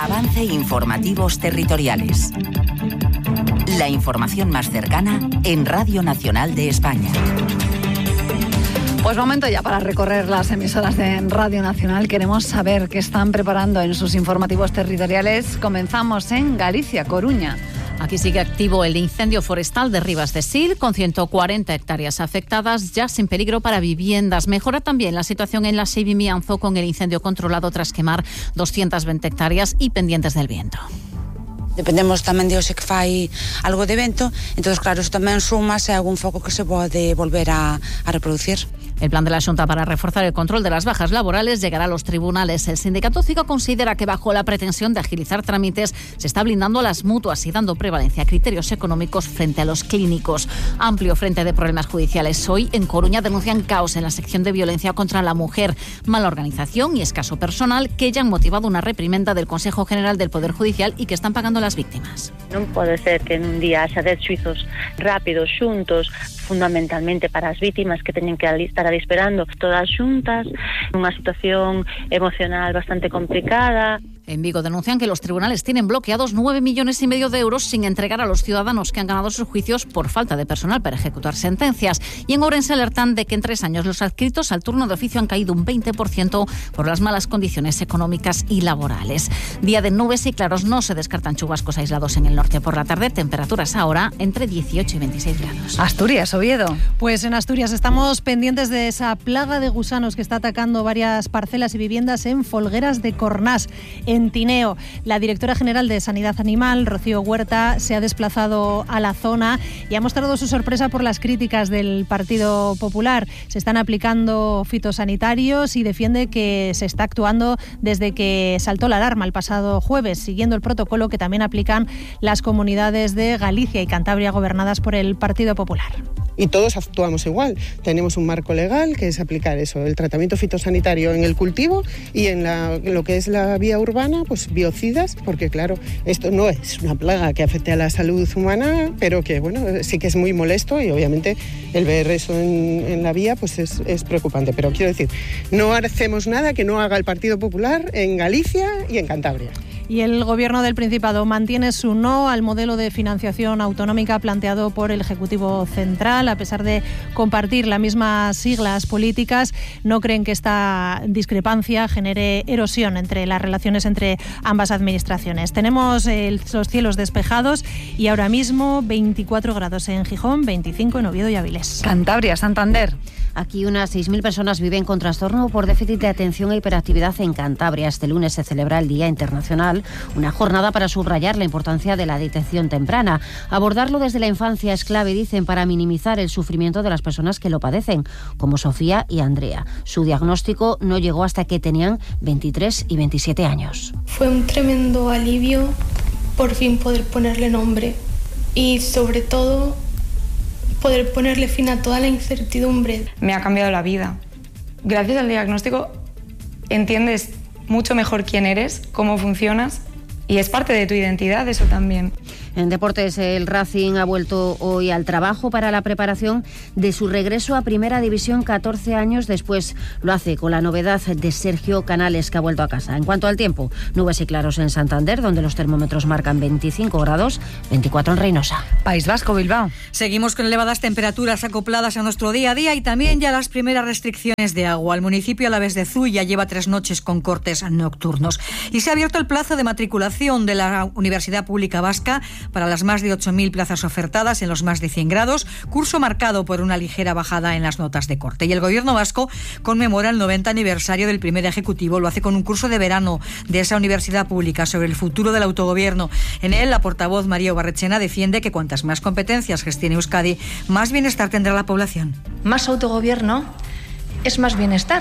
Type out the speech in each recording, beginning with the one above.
Avance Informativos Territoriales. La información más cercana en Radio Nacional de España. Pues momento ya para recorrer las emisoras de Radio Nacional. Queremos saber qué están preparando en sus informativos territoriales. Comenzamos en Galicia, Coruña. Aquí sigue activo el incendio forestal de Ribas de Sil, con 140 hectáreas afectadas, ya sin peligro para viviendas. Mejora también la situación en la Seiva y Mianzo, con el incendio controlado tras quemar 220 hectáreas y pendientes del viento. Dependemos tamén de hoxe que fai algo de vento, entonces claro, isto tamén suma se algún foco que se pode volver a reproducir. El plan de la Xunta para reforzar el control de las bajas laborales llegará a los tribunales. El sindicato CIGO considera que bajo la pretensión de agilizar trámites se está blindando a las mutuas y dando prevalencia a criterios económicos frente a los clínicos. Amplio frente de problemas judiciales. Hoy en Coruña denuncian caos en la sección de violencia contra la mujer, mala organización y escaso personal que ya han motivado una reprimenda del Consejo General del Poder Judicial y que están pagando las víctimas. Non pode ser que en un día haxa 10 xuizos rápidos xuntos, fundamentalmente para as vítimas que teñen que estar ali esperando todas xuntas, unha situación emocional bastante complicada. En Vigo denuncian que los tribunales tienen bloqueados 9,5 millones de euros sin entregar a los ciudadanos que han ganado sus juicios por falta de personal para ejecutar sentencias. Y en Ourense alertan de que en 3 años los adscritos al turno de oficio han caído un 20% por las malas condiciones económicas y laborales. Día de nubes y claros, no se descartan chubascos aislados en el norte por la tarde. Temperaturas ahora entre 18 y 26 grados. Asturias, Oviedo. Pues en Asturias estamos pendientes de esa plaga de gusanos que está atacando varias parcelas y viviendas en Folgueras de Cornás, en Tineo. La directora general de Sanidad Animal, Rocío Huerta, se ha desplazado a la zona y ha mostrado su sorpresa por las críticas del Partido Popular. Se están aplicando fitosanitarios y defiende que se está actuando desde que saltó la alarma el pasado jueves, siguiendo el protocolo que también aplican las comunidades de Galicia y Cantabria gobernadas por el Partido Popular. Y todos actuamos igual. Tenemos un marco legal que es aplicar eso, el tratamiento fitosanitario en el cultivo y en lo que es la vía urbana, pues biocidas, porque claro, esto no es una plaga que afecte a la salud humana, pero que bueno, sí que es muy molesto y obviamente el ver eso en la vía pues es preocupante. Pero quiero decir, no hacemos nada que no haga el Partido Popular en Galicia y en Cantabria. Y el Gobierno del Principado mantiene su no al modelo de financiación autonómica planteado por el Ejecutivo Central. A pesar de compartir las mismas siglas políticas, no creen que esta discrepancia genere erosión entre las relaciones entre ambas administraciones. Tenemos los cielos despejados y ahora mismo 24 grados en Gijón, 25 en Oviedo y Avilés. Cantabria, Santander. Aquí unas 6.000 personas viven con trastorno por déficit de atención e hiperactividad en Cantabria. Este lunes se celebra el Día Internacional, una jornada para subrayar la importancia de la detección temprana. Abordarlo desde la infancia es clave, dicen, para minimizar el sufrimiento de las personas que lo padecen, como Sofía y Andrea. Su diagnóstico no llegó hasta que tenían 23 y 27 años. Fue un tremendo alivio por fin poder ponerle nombre y sobre todo poder ponerle fin a toda la incertidumbre. Me ha cambiado la vida. Gracias al diagnóstico entiendes mucho mejor quién eres, cómo funcionas y es parte de tu identidad eso también. En deportes, el Racing ha vuelto hoy al trabajo para la preparación de su regreso a Primera División 14 años después. Lo hace con la novedad de Sergio Canales, que ha vuelto a casa. En cuanto al tiempo, nubes y claros en Santander, donde los termómetros marcan 25 grados, 24 en Reynosa. País Vasco, Bilbao. Seguimos con elevadas temperaturas acopladas a nuestro día a día y también ya las primeras restricciones de agua. El municipio Alavés de Zuya lleva 3 noches con cortes nocturnos. Y se ha abierto el plazo de matriculación de la Universidad Pública Vasca para las más de 8.000 plazas ofertadas en los más de 100 grados, curso marcado por una ligera bajada en las notas de corte. Y el Gobierno vasco conmemora el 90 aniversario del primer ejecutivo. Lo hace con un curso de verano de esa universidad pública sobre el futuro del autogobierno. En él, la portavoz María Obarrechena defiende que cuantas más competencias gestione Euskadi, más bienestar tendrá la población. Más autogobierno es más bienestar.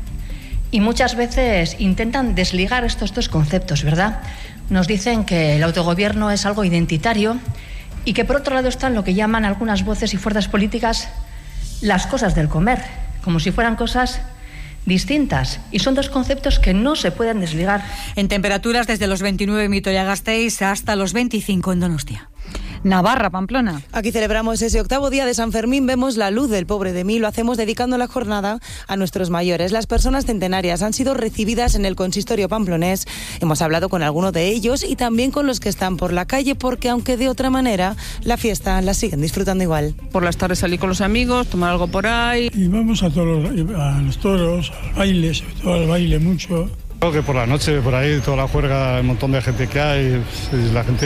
Y muchas veces intentan desligar estos dos conceptos, ¿verdad? Nos dicen que el autogobierno es algo identitario y que por otro lado están lo que llaman algunas voces y fuerzas políticas las cosas del comer, como si fueran cosas distintas. Y son dos conceptos que no se pueden desligar. En temperaturas desde los 29 en Vitoria-Gasteiz hasta los 25 en Donostia. Navarra, Pamplona. Aquí celebramos ese octavo día de San Fermín, vemos la luz del pobre de mí, lo hacemos dedicando la jornada a nuestros mayores. Las personas centenarias han sido recibidas en el consistorio pamplonés. Hemos hablado con algunos de ellos y también con los que están por la calle, porque aunque de otra manera, la fiesta la siguen disfrutando igual. Por las tardes salí con los amigos, tomar algo por ahí. Y vamos a los toros, al baile, sobre todo al baile mucho. Creo que por la noche, por ahí, toda la juerga, el montón de gente que hay, la gente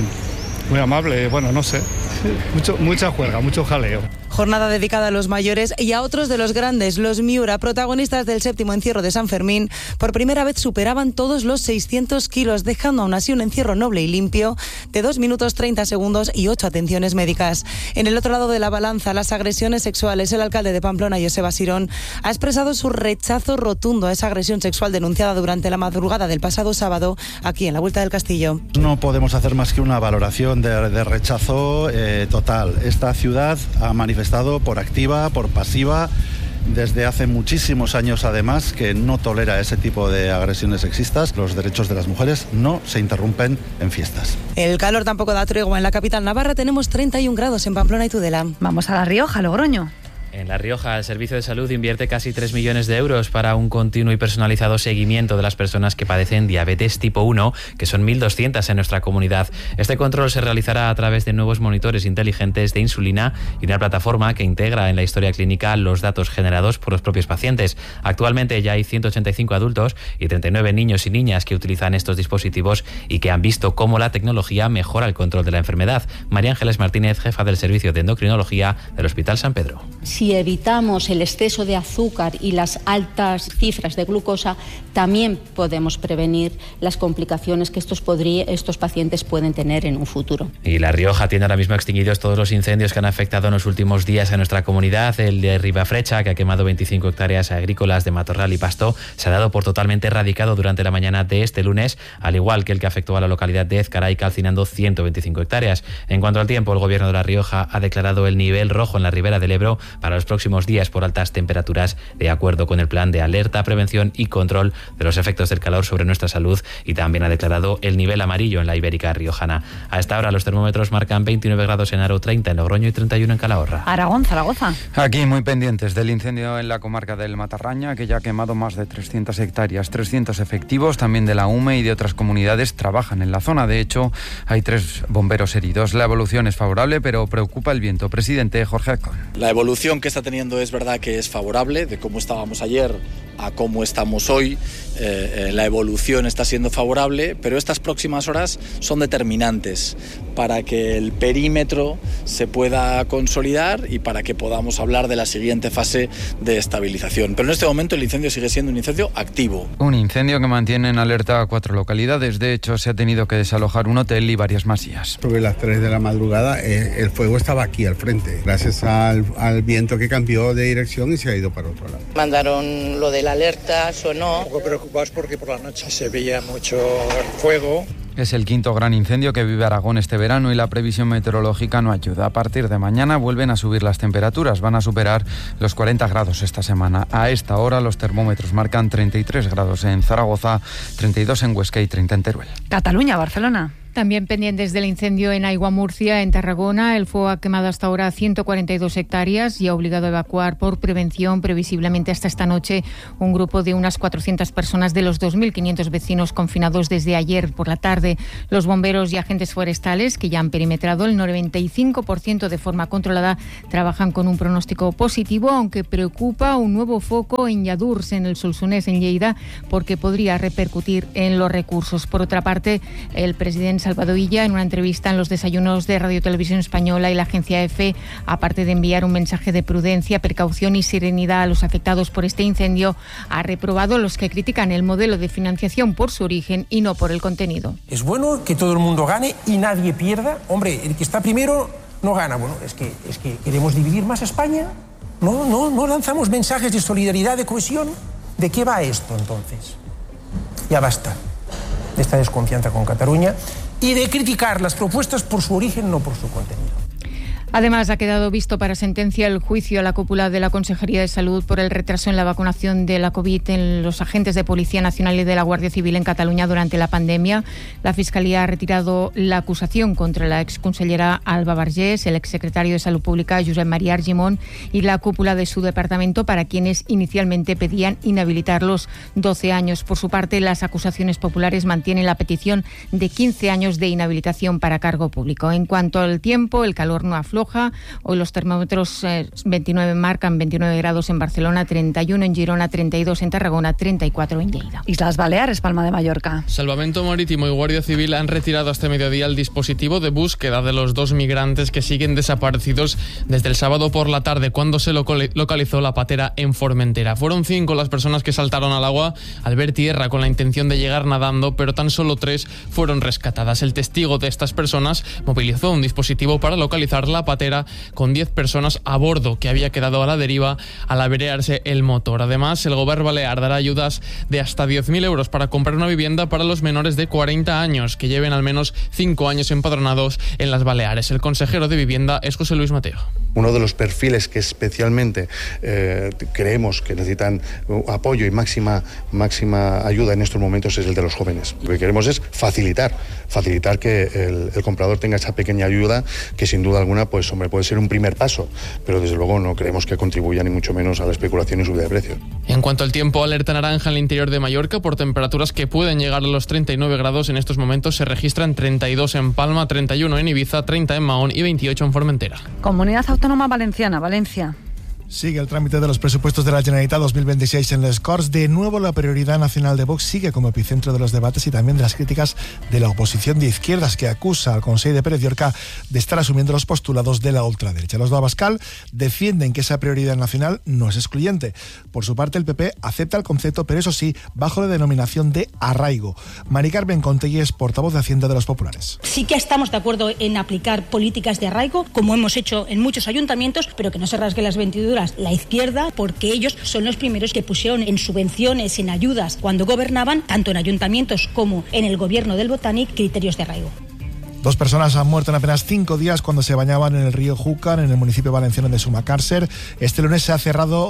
muy amable, bueno, no sé, mucha juerga, mucho jaleo. Jornada dedicada a los mayores y a otros de los grandes, los Miura, protagonistas del 7º encierro de San Fermín. Por primera vez superaban todos los 600 kilos, dejando aún así un encierro noble y limpio de 2 minutos 30 segundos y 8 atenciones médicas. En el otro lado de la balanza, las agresiones sexuales. El alcalde de Pamplona, Joseba Sirón, ha expresado su rechazo rotundo a esa agresión sexual denunciada durante la madrugada del pasado sábado aquí en la Vuelta del Castillo. No podemos hacer más que una valoración de rechazo total. Esta ciudad ha manifestado por activa, por pasiva, desde hace muchísimos años además, que no tolera ese tipo de agresiones sexistas. Los derechos de las mujeres no se interrumpen en fiestas. El calor tampoco da tregua en la capital navarra. Tenemos 31 grados en Pamplona y Tudela. Vamos a La Rioja, Logroño. En La Rioja, el Servicio de Salud invierte casi 3 millones de euros para un continuo y personalizado seguimiento de las personas que padecen diabetes tipo 1, que son 1.200 en nuestra comunidad. Este control se realizará a través de nuevos monitores inteligentes de insulina y una plataforma que integra en la historia clínica los datos generados por los propios pacientes. Actualmente ya hay 185 adultos y 39 niños y niñas que utilizan estos dispositivos y que han visto cómo la tecnología mejora el control de la enfermedad. María Ángeles Martínez, jefa del Servicio de Endocrinología del Hospital San Pedro. Si evitamos el exceso de azúcar y las altas cifras de glucosa, también podemos prevenir las complicaciones que estos pacientes pueden tener en un futuro. Y La Rioja tiene ahora mismo extinguidos todos los incendios que han afectado en los últimos días a nuestra comunidad. El de Ribafrecha, que ha quemado 25 hectáreas agrícolas de matorral y pasto, se ha dado por totalmente erradicado durante la mañana de este lunes, al igual que el que afectó a la localidad de Ezcaray, calcinando 125 hectáreas. En cuanto al tiempo, el gobierno de La Rioja ha declarado el nivel rojo en la ribera del Ebro para los próximos días por altas temperaturas, de acuerdo con el plan de alerta, prevención y control de los efectos del calor sobre nuestra salud, y también ha declarado el nivel amarillo en la Ibérica riojana. A esta hora los termómetros marcan 29 grados en Haro, 30 en Logroño y 31 en Calahorra. Aragón, Zaragoza. Aquí muy pendientes del incendio en la comarca del Matarraña, que ya ha quemado más de 300 hectáreas. 300 efectivos también de la UME y de otras comunidades trabajan en la zona. De hecho, hay 3 bomberos heridos. La evolución es favorable, pero preocupa el viento. Presidente Jorge Acón. La evolución que está teniendo es verdad que es favorable, de cómo estábamos ayer a cómo estamos hoy. La evolución está siendo favorable, pero estas próximas horas son determinantes para que el perímetro se pueda consolidar y para que podamos hablar de la siguiente fase de estabilización. Pero en este momento el incendio sigue siendo un incendio activo. Un incendio que mantiene en alerta a 4 localidades. De hecho, se ha tenido que desalojar un hotel y varias masías. Sobre las 3 de la madrugada el fuego estaba aquí al frente, gracias al viento que cambió de dirección y se ha ido para otro lado. Mandaron lo de la alerta, sonó. Un poco preocupados porque por la noche se veía mucho fuego. Es el 5º gran incendio que vive Aragón este verano y la previsión meteorológica no ayuda. A partir de mañana vuelven a subir las temperaturas, van a superar los 40 grados esta semana. A esta hora los termómetros marcan 33 grados en Zaragoza, 32 en Huesca y 30 en Teruel. Cataluña, Barcelona. También pendientes del incendio en Aigua Murcia, en Tarragona. El fuego ha quemado hasta ahora 142 hectáreas y ha obligado a evacuar por prevención, previsiblemente hasta esta noche, un grupo de unas 400 personas de los 2.500 vecinos confinados desde ayer por la tarde. Los bomberos y agentes forestales, que ya han perimetrado el 95% de forma controlada, trabajan con un pronóstico positivo, aunque preocupa un nuevo foco en Lladurs, en el Solsonès, en Lleida, porque podría repercutir en los recursos. Por otra parte, el presidente Salvador Illa, en una entrevista en los desayunos de Radio Televisión Española y la agencia EFE, aparte de enviar un mensaje de prudencia, precaución y serenidad a los afectados por este incendio, ha reprobado a los que critican el modelo de financiación por su origen y no por el contenido. Es bueno que todo el mundo gane y nadie pierda. Hombre, el que está primero no gana. Bueno, es que queremos dividir más a España. No lanzamos mensajes de solidaridad, de cohesión. ¿De qué va esto entonces? Ya basta de esta desconfianza con Cataluña y de criticar las propuestas por su origen, no por su contenido. Además, ha quedado visto para sentencia el juicio a la cúpula de la Consejería de Salud por el retraso en la vacunación de la COVID en los agentes de Policía Nacional y de la Guardia Civil en Cataluña durante la pandemia. La Fiscalía ha retirado la acusación contra la exconsellera Alba Vergés, el exsecretario de Salud Pública Josep María Argimon y la cúpula de su departamento, para quienes inicialmente pedían inhabilitarlos 12 años. Por su parte, las acusaciones populares mantienen la petición de 15 años de inhabilitación para cargo público. En cuanto al tiempo, el calor no afloja. Hoy los termómetros 29 marcan 29 grados en Barcelona, 31 en Girona, 32 en Tarragona, 34 en Lleida. Islas Baleares, Palma de Mallorca. Salvamento Marítimo y Guardia Civil han retirado este mediodía el dispositivo de búsqueda de los 2 migrantes que siguen desaparecidos desde el sábado por la tarde, cuando se localizó la patera en Formentera. Fueron 5 las personas que saltaron al agua al ver tierra con la intención de llegar nadando, pero tan solo 3 fueron rescatadas. El testigo de estas personas movilizó un dispositivo para localizar la patera con 10 personas a bordo, que había quedado a la deriva al averiarse el motor. Además, el Gobierno balear dará ayudas de hasta 10.000 euros para comprar una vivienda para los menores de 40 años que lleven al menos 5 años empadronados en las Baleares. El consejero de Vivienda es José Luis Mateo. Uno de los perfiles que especialmente creemos que necesitan apoyo y máxima ayuda en estos momentos es el de los jóvenes. Lo que queremos es facilitar que el comprador tenga esa pequeña ayuda, que sin duda alguna pues hombre, puede ser un primer paso, pero desde luego no creemos que contribuya ni mucho menos a la especulación y subida de precios. En cuanto al tiempo, alerta naranja en el interior de Mallorca por temperaturas que pueden llegar a los 39 grados. En estos momentos se registran 32 en Palma, 31 en Ibiza, 30 en Mahón y 28 en Formentera. Comunidad Autónoma Valenciana, Valencia. Sigue el trámite de los presupuestos de la Generalitat 2026 en les Corts. De nuevo, la prioridad nacional de Vox sigue como epicentro de los debates y también de las críticas de la oposición de izquierdas, que acusa al Consell de Pérez Llorca de estar asumiendo los postulados de la ultraderecha. Los de Abascal defienden que esa prioridad nacional no es excluyente. Por su parte, el PP acepta el concepto, pero eso sí, bajo la denominación de arraigo. Mari Carmen Contegui es portavoz de Hacienda de los Populares. Sí que estamos de acuerdo en aplicar políticas de arraigo, como hemos hecho en muchos ayuntamientos, pero que no se rasgue las vestiduras la izquierda, porque ellos son los primeros que pusieron en subvenciones, en ayudas, cuando gobernaban, tanto en ayuntamientos como en el gobierno del Botànic, criterios de arraigo. 2 personas han muerto en apenas 5 días cuando se bañaban en el río Júcar, en el municipio valenciano de Sumacàrcer. Este lunes se ha cerrado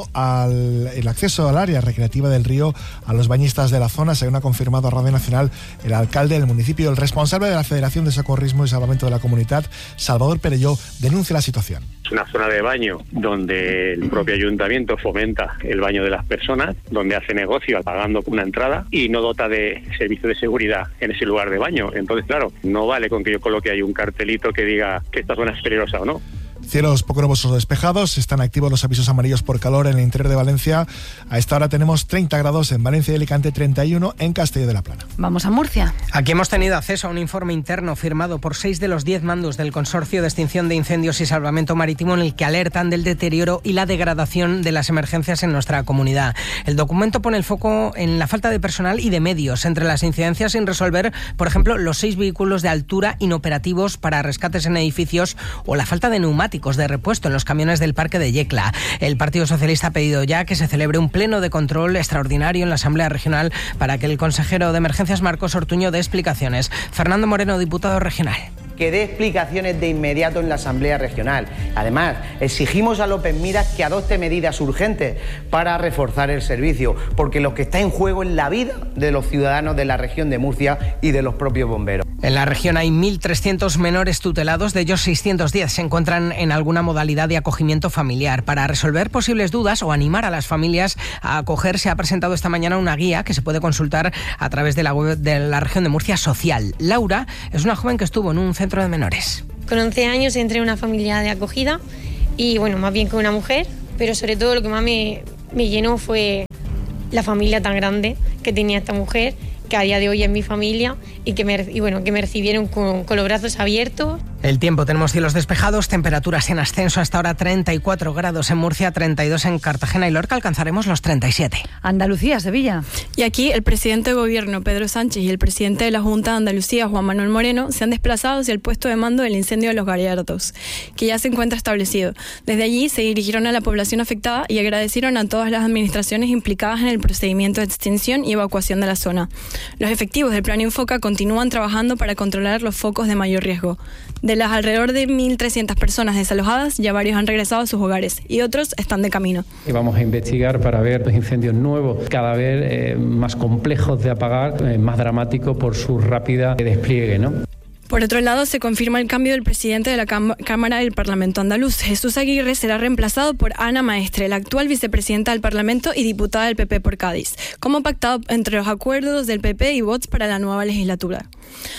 el acceso al área recreativa del río a los bañistas de la zona, según ha confirmado a Radio Nacional el alcalde del municipio. El responsable de la Federación de Socorrismo y Salvamento de la Comunidad, Salvador Perelló, denuncia la situación. Es una zona de baño donde el propio ayuntamiento fomenta el baño de las personas, donde hace negocio pagando una entrada y no dota de servicio de seguridad en ese lugar de baño. Entonces, claro, no vale con que yo coloque ahí un cartelito que diga que esta zona es peligrosa o no. Cielos poco nubosos o despejados, están activos los avisos amarillos por calor en el interior de Valencia. A esta hora tenemos 30 grados en Valencia y Alicante, 31 en Castelló de la Plana. Vamos a Murcia. Aquí hemos tenido acceso a un informe interno firmado por 6 de los 10 mandos del Consorcio de Extinción de Incendios y Salvamento Marítimo, en el que alertan del deterioro y la degradación de las emergencias en nuestra comunidad. El documento pone el foco en la falta de personal y de medios. Entre las incidencias sin resolver, por ejemplo, los 6 vehículos de altura inoperativos para rescates en edificios o la falta de neumáticos de repuesto en los camiones del Parque de Yecla. El Partido Socialista ha pedido ya que se celebre un pleno de control extraordinario en la Asamblea Regional para que el consejero de Emergencias, Marcos Ortuño, dé explicaciones. Fernando Moreno, diputado regional. Que dé explicaciones de inmediato en la Asamblea Regional. Además, exigimos a López Miras que adopte medidas urgentes para reforzar el servicio, porque lo que está en juego es la vida de los ciudadanos de la región de Murcia y de los propios bomberos. En la región hay 1.300 menores tutelados, de ellos 610 se encuentran en alguna modalidad de acogimiento familiar. Para resolver posibles dudas o animar a las familias a acoger, se ha presentado esta mañana una guía que se puede consultar a través de la web de la región de Murcia Social. Laura es una joven que estuvo en un centro de menores. Con 11 años entré en una familia de acogida y bueno, más bien con una mujer, pero sobre todo lo que más me llenó fue la familia tan grande que tenía esta mujer, que a día de hoy es mi familia y que me recibieron con los brazos abiertos. El tiempo, tenemos cielos despejados, temperaturas en ascenso, hasta ahora 34 grados en Murcia, 32 en Cartagena y Lorca, alcanzaremos los 37. Andalucía, Sevilla. Y aquí el presidente de gobierno, Pedro Sánchez, y el presidente de la Junta de Andalucía, Juan Manuel Moreno, se han desplazado hacia el puesto de mando del incendio de Los Gallardos, que ya se encuentra establecido. Desde allí se dirigieron a la población afectada y agradecieron a todas las administraciones implicadas en el procedimiento de extinción y evacuación de la zona. Los efectivos del Plan Infoca continúan trabajando para controlar los focos de mayor riesgo. De las alrededor de 1.300 personas desalojadas, ya varios han regresado a sus hogares y otros están de camino. Y vamos a investigar para ver los incendios nuevos, cada vez más complejos de apagar, más dramáticos por su rápida despliegue, ¿no? Por otro lado, se confirma el cambio del presidente de la Cámara del Parlamento andaluz. Jesús Aguirre será reemplazado por Ana Maestre, la actual vicepresidenta del Parlamento y diputada del PP por Cádiz, como pactado entre los acuerdos del PP y Vox para la nueva legislatura.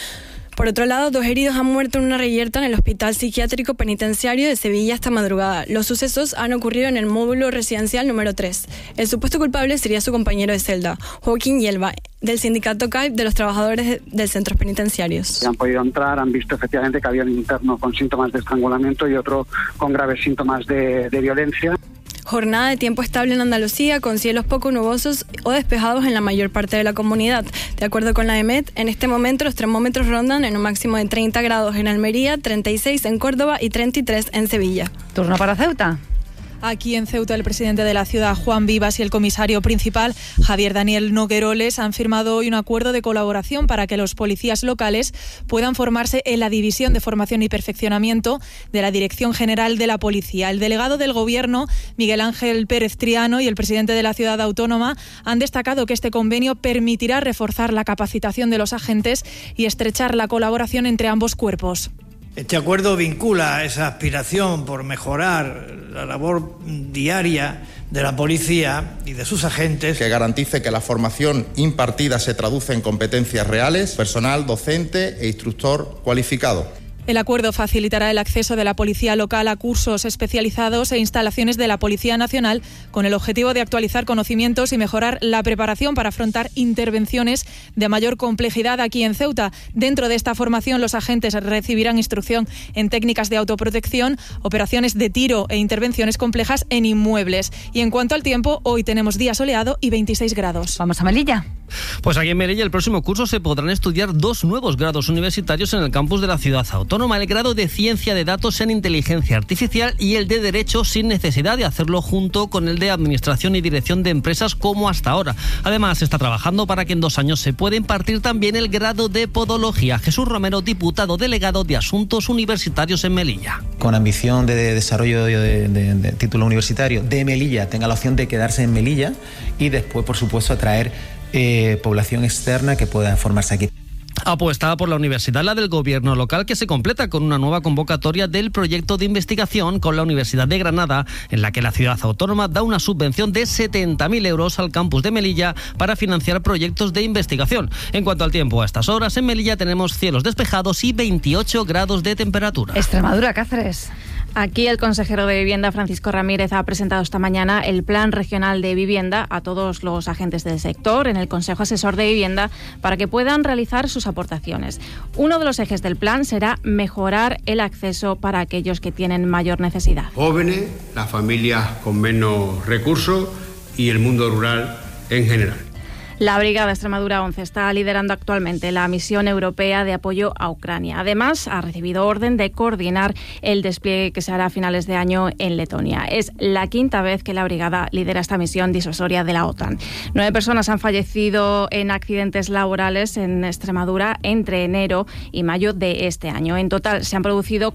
Por otro lado, 2 heridos han muerto en una reyerta en el Hospital Psiquiátrico Penitenciario de Sevilla esta madrugada. Los sucesos han ocurrido en el módulo residencial número 3. El supuesto culpable sería su compañero de celda, Joaquín Yelva, del sindicato CAIP de los trabajadores de centros penitenciarios. Han podido entrar, han visto efectivamente que había un interno con síntomas de estrangulamiento y otro con graves síntomas de violencia. Jornada de tiempo estable en Andalucía, con cielos poco nubosos o despejados en la mayor parte de la comunidad. De acuerdo con la EMET, en este momento los termómetros rondan en un máximo de 30 grados en Almería, 36 en Córdoba y 33 en Sevilla. Turno para Ceuta. Aquí en Ceuta, el presidente de la ciudad, Juan Vivas, y el comisario principal, Javier Daniel Nogueroles, han firmado hoy un acuerdo de colaboración para que los policías locales puedan formarse en la División de Formación y Perfeccionamiento de la Dirección General de la Policía. El delegado del Gobierno, Miguel Ángel Pérez Triano, y el presidente de la ciudad autónoma han destacado que este convenio permitirá reforzar la capacitación de los agentes y estrechar la colaboración entre ambos cuerpos. Este acuerdo vincula esa aspiración por mejorar la labor diaria de la policía y de sus agentes. Que garantice que la formación impartida se traduce en competencias reales, personal docente e instructor cualificado. El acuerdo facilitará el acceso de la policía local a cursos especializados e instalaciones de la Policía Nacional con el objetivo de actualizar conocimientos y mejorar la preparación para afrontar intervenciones de mayor complejidad aquí en Ceuta. Dentro de esta formación, los agentes recibirán instrucción en técnicas de autoprotección, operaciones de tiro e intervenciones complejas en inmuebles. Y en cuanto al tiempo, hoy tenemos día soleado y 26 grados. Vamos a Melilla. Pues aquí en Melilla el próximo curso se podrán estudiar 2 nuevos grados universitarios en el campus de la ciudad autónoma, el grado de Ciencia de Datos en Inteligencia Artificial y el de Derecho, sin necesidad de hacerlo junto con el de Administración y Dirección de Empresas como hasta ahora. Además, se está trabajando para que en 2 años se pueda impartir también el grado de Podología. Jesús Romero, diputado delegado de Asuntos Universitarios en Melilla. Con ambición de desarrollo de título universitario de Melilla, tenga la opción de quedarse en Melilla y después, por supuesto, atraer población externa que pueda formarse aquí. Apuesta por la universidad, la del gobierno local, que se completa con una nueva convocatoria del proyecto de investigación con la Universidad de Granada, en la que la ciudad autónoma da una subvención de 70.000 euros al campus de Melilla para financiar proyectos de investigación. En cuanto al tiempo, a estas horas en Melilla tenemos cielos despejados y 28 grados de temperatura. Extremadura, Cáceres. Aquí el consejero de Vivienda, Francisco Ramírez, ha presentado esta mañana el Plan Regional de Vivienda a todos los agentes del sector en el Consejo Asesor de Vivienda para que puedan realizar sus aportaciones. Uno de los ejes del plan será mejorar el acceso para aquellos que tienen mayor necesidad. Jóvenes, las familias con menos recursos y el mundo rural en general. La Brigada Extremadura 11 está liderando actualmente la misión europea de apoyo a Ucrania. Además, ha recibido orden de coordinar el despliegue que se hará a finales de año en Letonia. Es la 5ª vez que la Brigada lidera esta misión disuasoria de la OTAN. 9 personas han fallecido en accidentes laborales en Extremadura entre enero y mayo de este año. En total se han producido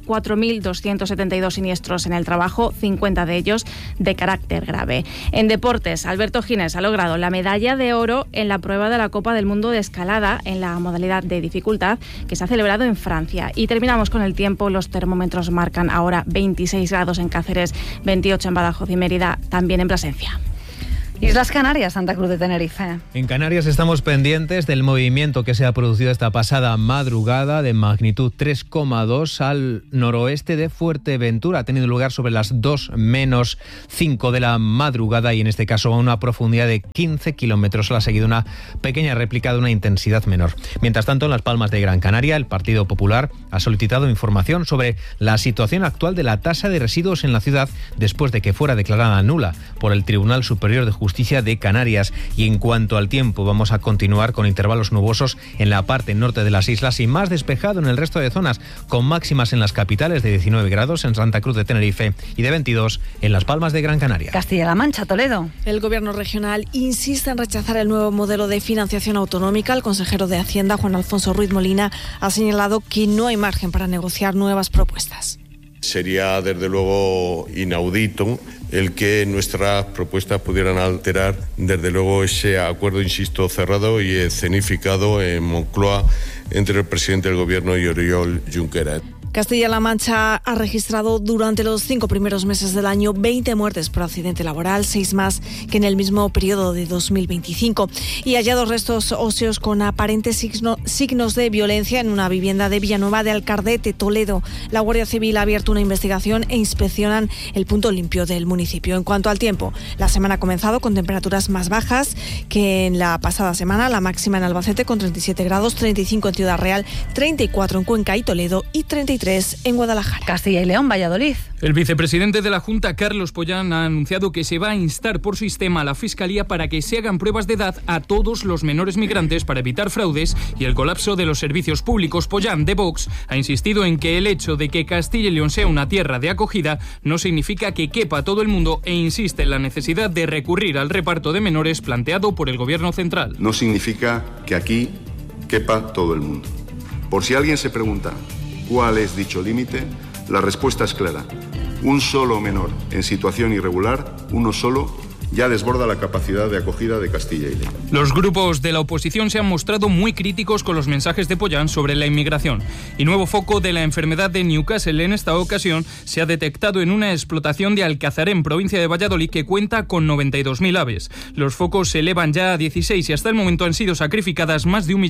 4.272 siniestros en el trabajo, 50 de ellos de carácter grave. En deportes, Alberto Gines ha logrado la medalla de oro en la prueba de la Copa del Mundo de escalada en la modalidad de dificultad que se ha celebrado en Francia. Y terminamos con el tiempo. Los termómetros marcan ahora 26 grados en Cáceres, 28 en Badajoz y Mérida, también en Plasencia. Islas Canarias, Santa Cruz de Tenerife. En Canarias estamos pendientes del movimiento que se ha producido esta pasada madrugada de magnitud 3,2 al noroeste de Fuerteventura. Ha tenido lugar sobre las 2:05 de la madrugada y en este caso a una profundidad de 15 kilómetros. Ha seguido una pequeña réplica de una intensidad menor. Mientras tanto, en Las Palmas de Gran Canaria, el Partido Popular ha solicitado información sobre la situación actual de la tasa de residuos en la ciudad después de que fuera declarada nula por el Tribunal Superior de Justicia Justicia de Canarias. Y en cuanto al tiempo, vamos a continuar con intervalos nubosos en la parte norte de las islas y más despejado en el resto de zonas, con máximas en las capitales de 19 grados en Santa Cruz de Tenerife y de 22 en Las Palmas de Gran Canaria. Castilla-La Mancha, Toledo. El Gobierno regional insiste en rechazar el nuevo modelo de financiación autonómica. El consejero de Hacienda, Juan Alfonso Ruiz Molina, ha señalado que no hay margen para negociar nuevas propuestas. Sería, desde luego, inaudito el que nuestras propuestas pudieran alterar, desde luego, ese acuerdo, insisto, cerrado y escenificado en Moncloa entre el presidente del Gobierno y Oriol Junqueras. Castilla-La Mancha ha registrado durante los 5 primeros meses del año 20 muertes por accidente laboral, 6 más que en el mismo periodo de 2025. Y hallados restos óseos con aparentes signos de violencia en una vivienda de Villanueva de Alcardete, Toledo. La Guardia Civil ha abierto una investigación e inspeccionan el punto limpio del municipio. En cuanto al tiempo, la semana ha comenzado con temperaturas más bajas que en la pasada semana. La máxima en Albacete con 37 grados, 35 en Ciudad Real, 34 en Cuenca y Toledo y 33 en Guadalajara. Castilla y León, Valladolid. El vicepresidente de la Junta, Carlos Pollán, ha anunciado que se va a instar por sistema a la Fiscalía para que se hagan pruebas de edad a todos los menores migrantes para evitar fraudes y el colapso de los servicios públicos. Pollán, de Vox, ha insistido en que el hecho de que Castilla y León sea una tierra de acogida no significa que quepa todo el mundo e insiste en la necesidad de recurrir al reparto de menores planteado por el Gobierno central. No significa que aquí quepa todo el mundo. Por si alguien se pregunta ¿cuál es dicho límite? La respuesta es clara. Un solo menor en situación irregular, uno solo, ya desborda la capacidad de acogida de Castilla y León. Los grupos de la oposición se han mostrado muy críticos con los mensajes de Pollán sobre la inmigración. Y nuevo foco de la enfermedad de Newcastle en esta ocasión se ha detectado en una explotación de Alcazarén, provincia de Valladolid, que cuenta con 92.000 aves. Los focos se elevan ya a 16 y hasta el momento han sido sacrificadas más de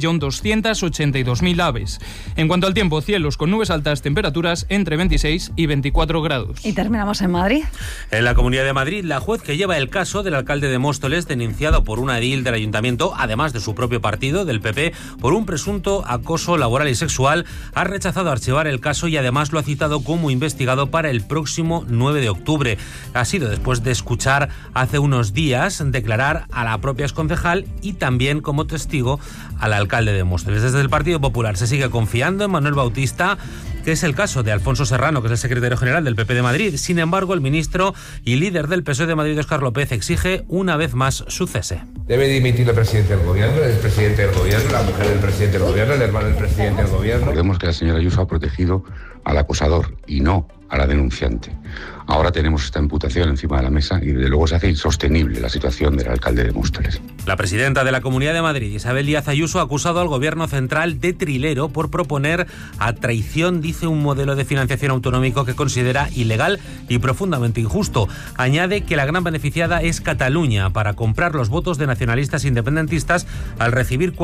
1.282.000 aves. En cuanto al tiempo, cielos con nubes altas, temperaturas entre 26 y 24 grados. Y terminamos en Madrid. En la Comunidad de Madrid, la juez que lleva el caso del alcalde de Móstoles, denunciado por una edil del ayuntamiento, además de su propio partido, del PP, por un presunto acoso laboral y sexual, ha rechazado archivar el caso y además lo ha citado como investigado para el próximo 9 de octubre. Ha sido después de escuchar hace unos días declarar a la propia exconcejal y también como testigo al alcalde de Móstoles. Desde el Partido Popular se sigue confiando en Manuel Bautista, que es el caso de Alfonso Serrano, que es el secretario general del PP de Madrid. Sin embargo, el ministro y líder del PSOE de Madrid, Óscar López, exige una vez más su cese. Debe dimitir el presidente del gobierno, el presidente del gobierno, la mujer del presidente del gobierno, el hermano del presidente del gobierno. Recordemos que la señora Ayuso ha protegido al acosador y no a la denunciante. Ahora tenemos esta imputación encima de la mesa y desde luego se hace insostenible la situación del alcalde de Móstoles. La presidenta de la Comunidad de Madrid, Isabel Díaz Ayuso, ha acusado al gobierno central de trilero por proponer a traición, dice, un modelo de financiación autonómico que considera ilegal y profundamente injusto. Añade que la gran beneficiada es Cataluña para comprar los votos de nacionalistas independentistas al recibir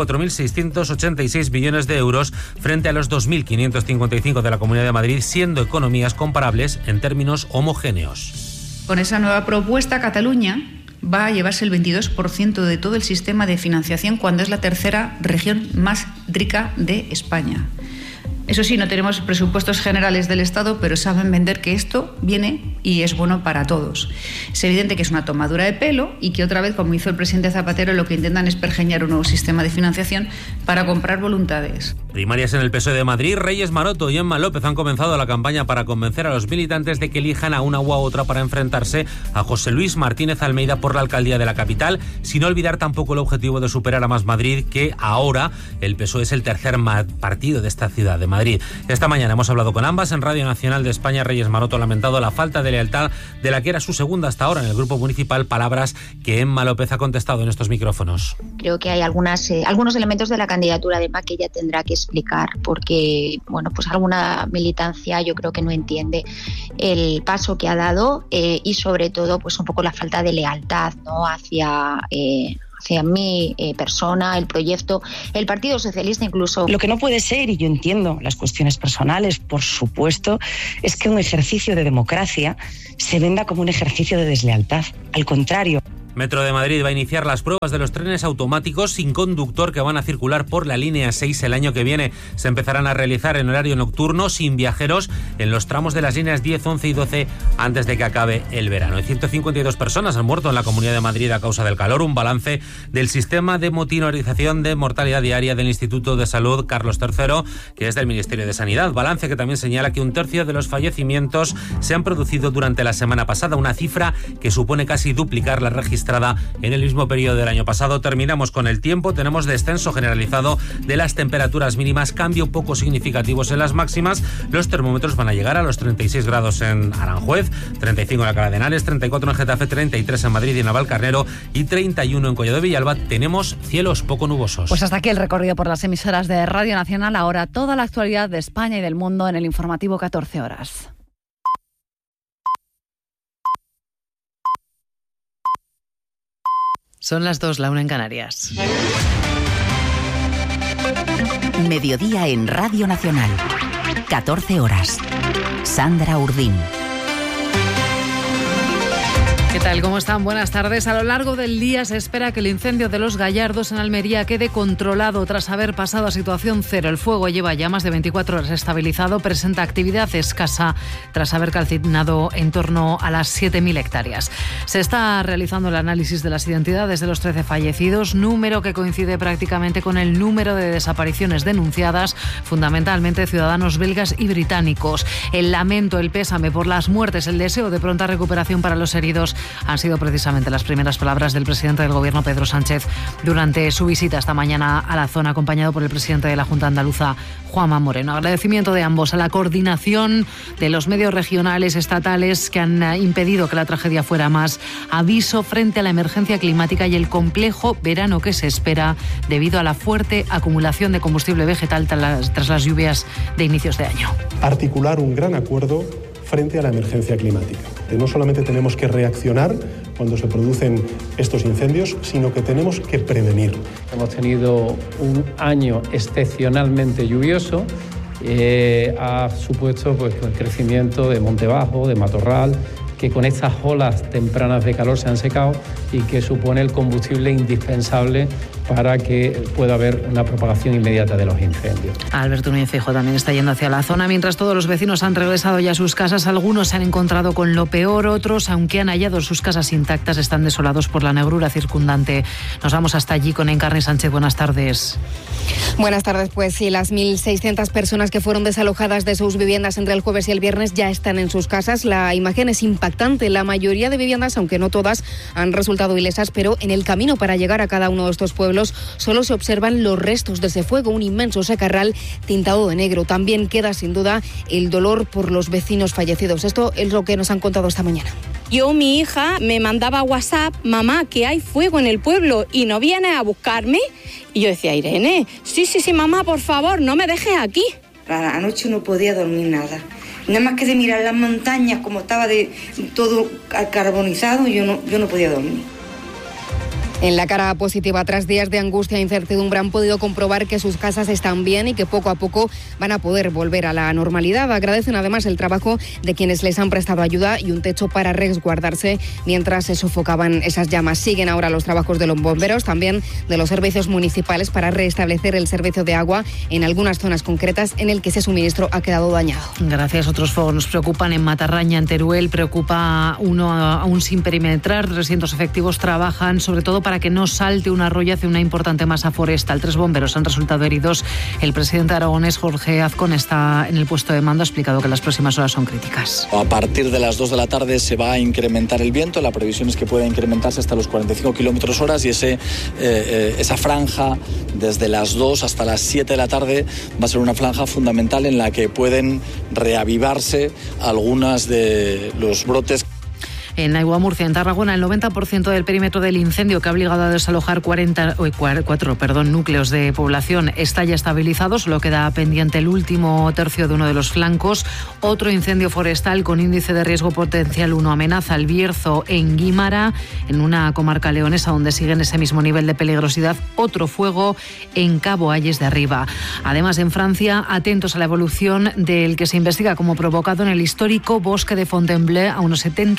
4.686 millones de euros frente a los 2.555 de la Comunidad de Madrid, siendo economías comparables en términos homogéneos. Con esa nueva propuesta, Cataluña va a llevarse el 22% de todo el sistema de financiación cuando es la tercera región más rica de España. Eso sí, no tenemos presupuestos generales del Estado, pero saben vender que esto viene y es bueno para todos. Es evidente que es una tomadura de pelo y que otra vez, como hizo el presidente Zapatero, lo que intentan es pergeñar un nuevo sistema de financiación para comprar voluntades. Primarias en el PSOE de Madrid. Reyes Maroto y Emma López han comenzado la campaña para convencer a los militantes de que elijan a una u a otra para enfrentarse a José Luis Martínez Almeida por la alcaldía de la capital, sin olvidar tampoco el objetivo de superar a Más Madrid, que ahora el PSOE es el tercer partido de esta ciudad de Madrid. Esta mañana hemos hablado con ambas en Radio Nacional de España. Reyes Maroto ha lamentado la falta de lealtad de la que era su segunda hasta ahora en el grupo municipal, palabras que Emma López ha contestado en estos micrófonos. Creo que hay algunos elementos de la candidatura de Emma que ella tendrá que explicar, porque pues alguna militancia yo creo que no entiende el paso que ha dado y sobre todo pues un poco la falta de lealtad, ¿no?, hacia mi persona, el proyecto, el Partido Socialista incluso. Lo que no puede ser, y yo entiendo las cuestiones personales, por supuesto, es que un ejercicio de democracia se venda como un ejercicio de deslealtad. Al contrario. Metro de Madrid va a iniciar las pruebas de los trenes automáticos sin conductor que van a circular por la línea 6 el año que viene. Se empezarán a realizar en horario nocturno sin viajeros en los tramos de las líneas 10, 11 y 12 antes de que acabe el verano. 152 personas han muerto en la Comunidad de Madrid a causa del calor, un balance del sistema de monitorización de mortalidad diaria del Instituto de Salud Carlos III, que es del Ministerio de Sanidad. Balance que también señala que un tercio de los fallecimientos se han producido durante la semana pasada, una cifra que supone casi duplicar la registrada en el mismo periodo del año pasado. Terminamos con el tiempo. Tenemos descenso generalizado de las temperaturas mínimas, cambio poco significativos en las máximas. Los termómetros van a llegar a los 36 grados en Aranjuez, 35 en Alcalá de Henares, 34 en Getafe, 33 en Madrid y en Navalcarnero y 31 en Collado de Villalba. Tenemos cielos poco nubosos. Pues hasta aquí el recorrido por las emisoras de Radio Nacional. Ahora toda la actualidad de España y del mundo en el informativo 14 horas. Son las 2, la 1 en Canarias. Mediodía en Radio Nacional. 14 horas. Sandra Urdín. ¿Qué tal? ¿Cómo están? Buenas tardes. A lo largo del día se espera que el incendio de Los Gallardos en Almería quede controlado tras haber pasado a situación cero. El fuego lleva ya más de 24 horas estabilizado, presenta actividad escasa tras haber calcinado en torno a las 7.000 hectáreas. Se está realizando el análisis de las identidades de los 13 fallecidos, número que coincide prácticamente con el número de desapariciones denunciadas, fundamentalmente ciudadanos belgas y británicos. El lamento, el pésame por las muertes, el deseo de pronta recuperación para los heridos han sido precisamente las primeras palabras del presidente del Gobierno, Pedro Sánchez, durante su visita esta mañana a la zona, acompañado por el presidente de la Junta Andaluza, Juanma Moreno. Agradecimiento de ambos a la coordinación de los medios regionales, estatales, que han impedido que la tragedia fuera más. Aviso frente a la emergencia climática y el complejo verano que se espera debido a la fuerte acumulación de combustible vegetal tras las lluvias de inicios de año. Articular un gran acuerdo frente a la emergencia climática. No solamente tenemos que reaccionar cuando se producen estos incendios, sino que tenemos que prevenir. Hemos tenido un año excepcionalmente lluvioso, ha supuesto el crecimiento de monte bajo, de matorral, que con estas olas tempranas de calor se han secado y que supone el combustible indispensable para que pueda haber una propagación inmediata de los incendios. Alberto Núñez Feijóo también está yendo hacia la zona. Mientras todos los vecinos han regresado ya a sus casas, algunos se han encontrado con lo peor, otros, aunque han hallado sus casas intactas, están desolados por la negrura circundante. Nos vamos hasta allí con Encarni Sánchez. Buenas tardes. Buenas tardes. Pues sí, las 1.600 personas que fueron desalojadas de sus viviendas entre el jueves y el viernes ya están en sus casas. La imagen es impactante. La mayoría de viviendas, aunque no todas, han resultado ilesas, pero en el camino para llegar a cada uno de estos pueblos solo se observan los restos de ese fuego, un inmenso secarral tintado de negro. También queda sin duda el dolor por los vecinos fallecidos. Esto es lo que nos han contado esta mañana. Mi hija me mandaba WhatsApp: mamá, que hay fuego en el pueblo y no vienes a buscarme. Y yo decía: Irene, sí, mamá, por favor, no me dejes aquí. Anoche no podía dormir nada. Nada más que de mirar las montañas, como estaba de todo carbonizado, yo no podía dormir. En la cara positiva, tras días de angustia e incertidumbre, han podido comprobar que sus casas están bien y que poco a poco van a poder volver a la normalidad. Agradecen además el trabajo de quienes les han prestado ayuda y un techo para resguardarse mientras se sofocaban esas llamas. Siguen ahora los trabajos de los bomberos, también de los servicios municipales, para restablecer el servicio de agua en algunas zonas concretas en el que ese suministro ha quedado dañado. Gracias. Otros fuegos nos preocupan en Matarraña, en Teruel. Preocupa uno aún sin perimetrar. 300 efectivos trabajan sobre todo para que no salte un arroyo hacia una importante masa forestal. 3 bomberos han resultado heridos. El presidente aragonés, Jorge Azcón, está en el puesto de mando. Ha explicado que las próximas horas son críticas. A partir de las 2 de la tarde se va a incrementar el viento. La previsión es que pueda incrementarse hasta los 45 kilómetros hora y esa franja desde las 2 hasta las 7 de la tarde va a ser una franja fundamental en la que pueden reavivarse algunas de los brotes. En Aigua Murcia, en Tarragona, el 90% del perímetro del incendio que ha obligado a desalojar 4 núcleos de población está ya estabilizado. Solo queda pendiente el último tercio de uno de los flancos. Otro incendio forestal con índice de riesgo potencial 1 amenaza al Bierzo en Guímara, en una comarca leonesa donde sigue en ese mismo nivel de peligrosidad. Otro fuego en Cabo Ayes de Arriba. Además, en Francia, atentos a la evolución del que se investiga como provocado en el histórico bosque de Fontainebleau, a unos 70 kilómetros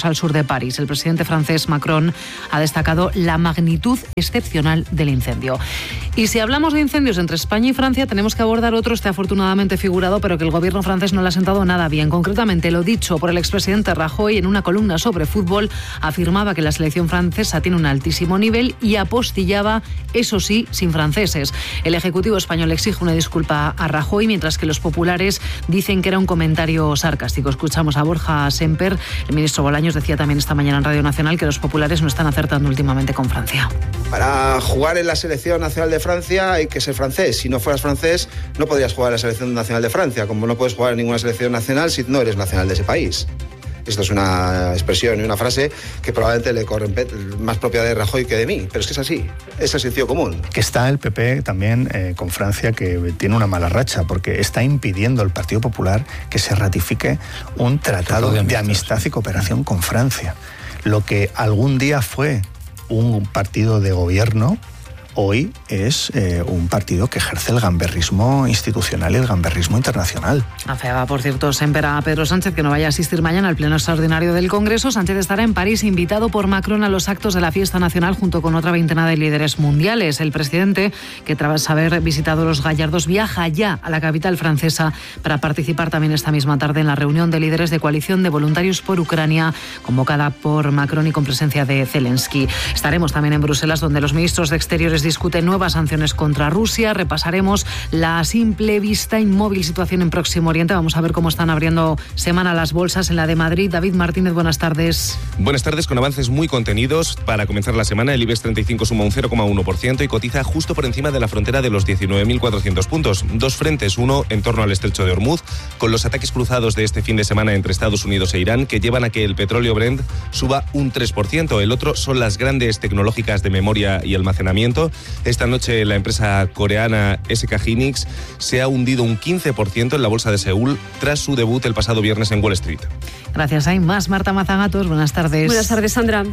metros al sur de París. El presidente francés Macron ha destacado la magnitud excepcional del incendio. Y si hablamos de incendios entre España y Francia, tenemos que abordar otro, afortunadamente figurado, pero que el gobierno francés no le ha sentado nada bien. Concretamente, lo dicho por el expresidente Rajoy en una columna sobre fútbol, afirmaba que la selección francesa tiene un altísimo nivel y apostillaba, eso sí, sin franceses. El Ejecutivo español exige una disculpa a Rajoy, mientras que los populares dicen que era un comentario sarcástico. Escuchamos a Borja Semper. El ministro Bolaños decía también esta mañana en Radio Nacional que los populares no están acertando últimamente con Francia. Para jugar en la selección nacional de Francia hay que ser francés. Si no fueras francés, no podrías jugar en la selección nacional de Francia, como no puedes jugar en ninguna selección nacional si no eres nacional de ese país. Esto es una expresión y una frase que probablemente le corre más propia de Rajoy que de mí, pero es que es así, es el sentido común. Que está el PP también con Francia, que tiene una mala racha, porque está impidiendo el Partido Popular que se ratifique un tratado de amistad y cooperación con Francia. Lo que algún día fue un partido de gobierno, hoy es un partido que ejerce el gamberrismo institucional y el gamberrismo internacional. Afeaba, por cierto, Semper a Pedro Sánchez que no vaya a asistir mañana al pleno extraordinario del Congreso. Sánchez estará en París, invitado por Macron a los actos de la fiesta nacional junto con otra veintena de líderes mundiales. El presidente, que tras haber visitado los Gallardos, viaja ya a la capital francesa para participar también esta misma tarde en la reunión de líderes de coalición de voluntarios por Ucrania, convocada por Macron y con presencia de Zelensky. Estaremos también en Bruselas, donde los ministros de Exteriores discuten nuevas sanciones contra Rusia. Repasaremos la a simple vista inmóvil situación en Próximo Oriente. Vamos a ver cómo están abriendo semana las bolsas en la de Madrid. David Martínez, buenas tardes. Buenas tardes, con avances muy contenidos. Para comenzar la semana, el IBEX 35 suma un 0,1% y cotiza justo por encima de la frontera de los 19.400 puntos. Dos frentes, uno en torno al estrecho de Hormuz, con los ataques cruzados de este fin de semana entre Estados Unidos e Irán, que llevan a que el petróleo Brent suba un 3%. El otro son las grandes tecnológicas de memoria y almacenamiento. Esta noche la empresa coreana SK Hynix se ha hundido un 15% en la bolsa de Seúl tras su debut el pasado viernes en Wall Street. Gracias, hay más. Marta Mazagatos, buenas tardes. Buenas tardes, Sandra.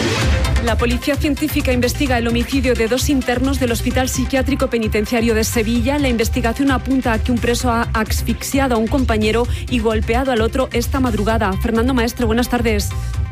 La policía científica investiga el homicidio de 2 internos del Hospital Psiquiátrico Penitenciario de Sevilla. La investigación apunta a que un preso ha asfixiado a un compañero y golpeado al otro esta madrugada. Fernando Maestre, buenas tardes.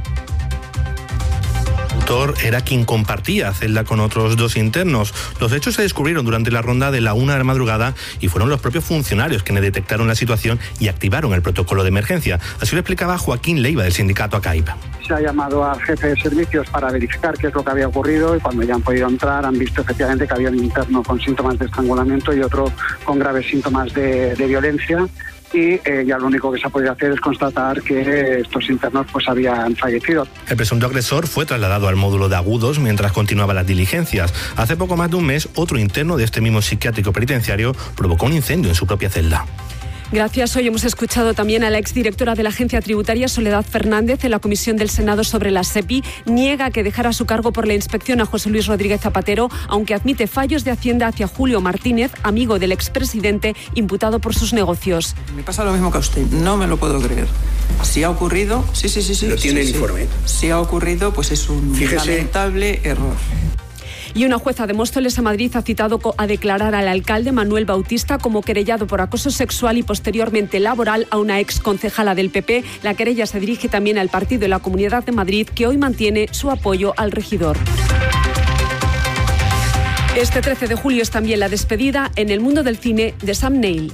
Era quien compartía celda con otros 2 internos. Los hechos se descubrieron durante la ronda de la 1 de la madrugada y fueron los propios funcionarios quienes detectaron la situación y activaron el protocolo de emergencia. Así lo explicaba Joaquín Leiva, del sindicato ACAIP. Se ha llamado al jefe de servicios para verificar qué es lo que había ocurrido y cuando ya han podido entrar han visto efectivamente que había un interno con síntomas de estrangulamiento y otro con graves síntomas de violencia. Y ya lo único que se ha podido hacer es constatar que estos internos pues habían fallecido. El presunto agresor fue trasladado al módulo de agudos mientras continuaban las diligencias. Hace poco más de un mes, otro interno de este mismo psiquiátrico penitenciario provocó un incendio en su propia celda. Gracias. Hoy hemos escuchado también a la exdirectora de la Agencia Tributaria, Soledad Fernández, en la Comisión del Senado sobre la SEPI. Niega que dejara su cargo por la inspección a José Luis Rodríguez Zapatero, aunque admite fallos de Hacienda hacia Julio Martínez, amigo del expresidente, imputado por sus negocios. Me pasa lo mismo que a usted, no me lo puedo creer. Si ha ocurrido, sí. ¿Lo tiene el informe? Si ha ocurrido, pues es un lamentable error. Y una jueza de Móstoles, a Madrid, ha citado a declarar al alcalde Manuel Bautista como querellado por acoso sexual y posteriormente laboral a una exconcejala del PP. La querella se dirige también al partido y la Comunidad de Madrid, que hoy mantiene su apoyo al regidor. Este 13 de julio es también la despedida en el mundo del cine de Sam Neill.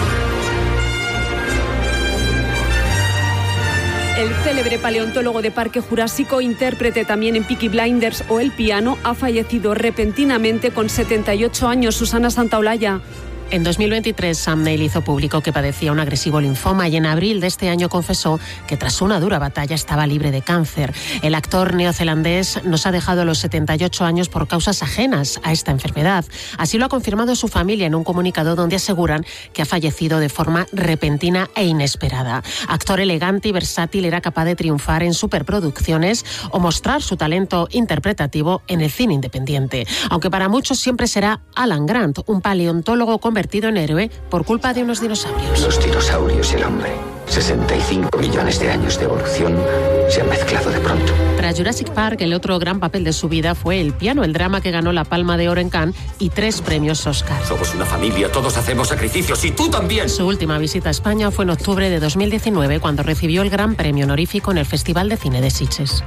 El célebre paleontólogo de Parque Jurásico, intérprete también en Peaky Blinders o El Piano, ha fallecido repentinamente con 78 años. Susana Santaolalla. En 2023, Sam Neill hizo público que padecía un agresivo linfoma y en abril de este año confesó que tras una dura batalla estaba libre de cáncer. El actor neozelandés nos ha dejado a los 78 años por causas ajenas a esta enfermedad. Así lo ha confirmado su familia en un comunicado donde aseguran que ha fallecido de forma repentina e inesperada. Actor elegante y versátil, era capaz de triunfar en superproducciones o mostrar su talento interpretativo en el cine independiente. Aunque para muchos siempre será Alan Grant, un paleontólogo convertido en héroe por culpa de unos dinosaurios. Los dinosaurios y el hombre 65 millones de años de evolución se han mezclado de pronto. Para Jurassic Park, el otro gran papel de su vida fue El piano, el drama que ganó la Palma de Oro en Cannes y 3 premios Oscar. Somos una familia, todos hacemos sacrificios y tú también. Su última visita a España fue en octubre de 2019, cuando recibió el gran premio honorífico en el Festival de Cine de Sitges.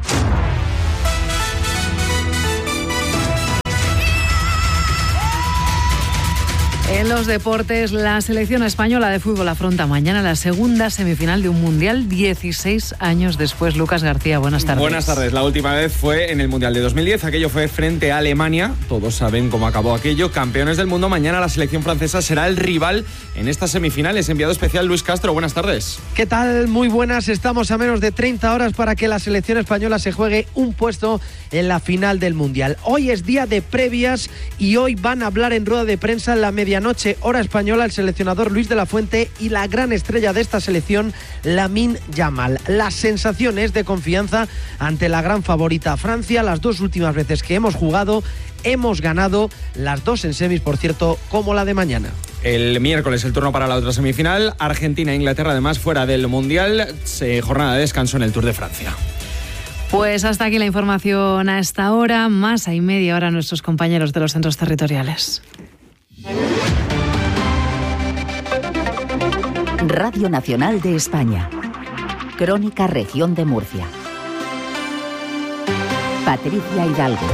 En los deportes, la selección española de fútbol afronta mañana la segunda semifinal de un Mundial 16 años después. Lucas García, buenas tardes. Buenas tardes. La última vez fue en el Mundial de 2010. Aquello fue frente a Alemania. Todos saben cómo acabó aquello. Campeones del mundo. Mañana la selección francesa será el rival en estas semifinales. Enviado especial Luis Castro, buenas tardes. ¿Qué tal? Muy buenas. Estamos a menos de 30 horas para que la selección española se juegue un puesto en la final del Mundial. Hoy es día de previas y hoy van a hablar en rueda de prensa en la medianoche, hora española, el seleccionador Luis de la Fuente y la gran estrella de esta selección, Lamine Yamal. Las sensaciones de confianza ante la gran favorita Francia. Las 2 últimas veces que hemos jugado, hemos ganado, las 2 en semis, por cierto, como la de mañana. El miércoles el turno para la otra semifinal. Argentina e Inglaterra, además, fuera del Mundial. Jornada de descanso en el Tour de Francia. Pues hasta aquí la información a esta hora. Más hay media hora nuestros compañeros de los centros territoriales. Radio Nacional de España. Crónica Región de Murcia. Patricia Hidalgo.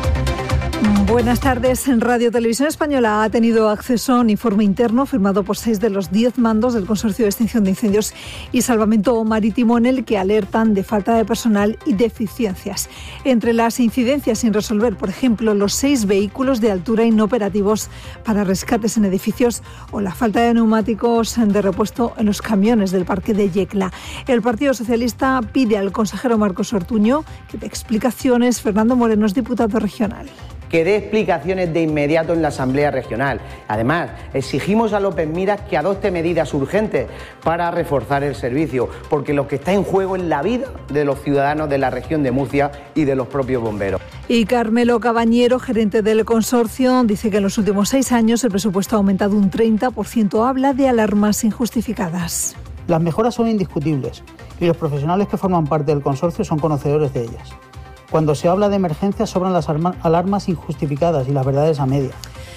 Buenas tardes. Radio Televisión Española ha tenido acceso a un informe interno firmado por 6 de los 10 mandos del Consorcio de Extinción de Incendios y Salvamento Marítimo, en el que alertan de falta de personal y deficiencias. Entre las incidencias sin resolver, por ejemplo, los 6 vehículos de altura inoperativos para rescates en edificios o la falta de neumáticos de repuesto en los camiones del parque de Yecla. El Partido Socialista pide al consejero Marcos Ortuño que dé explicaciones. Fernando Moreno es diputado regional. Que dé explicaciones de inmediato en la Asamblea Regional. Además, exigimos a López Miras que adopte medidas urgentes para reforzar el servicio, porque lo que está en juego es la vida de los ciudadanos de la región de Murcia y de los propios bomberos. Y Carmelo Cabañero, gerente del consorcio, dice que en los últimos 6 años el presupuesto ha aumentado un 30%. Habla de alarmas injustificadas. Las mejoras son indiscutibles y los profesionales que forman parte del consorcio son conocedores de ellas. Cuando se habla de emergencias sobran las alarmas injustificadas y las verdades a media.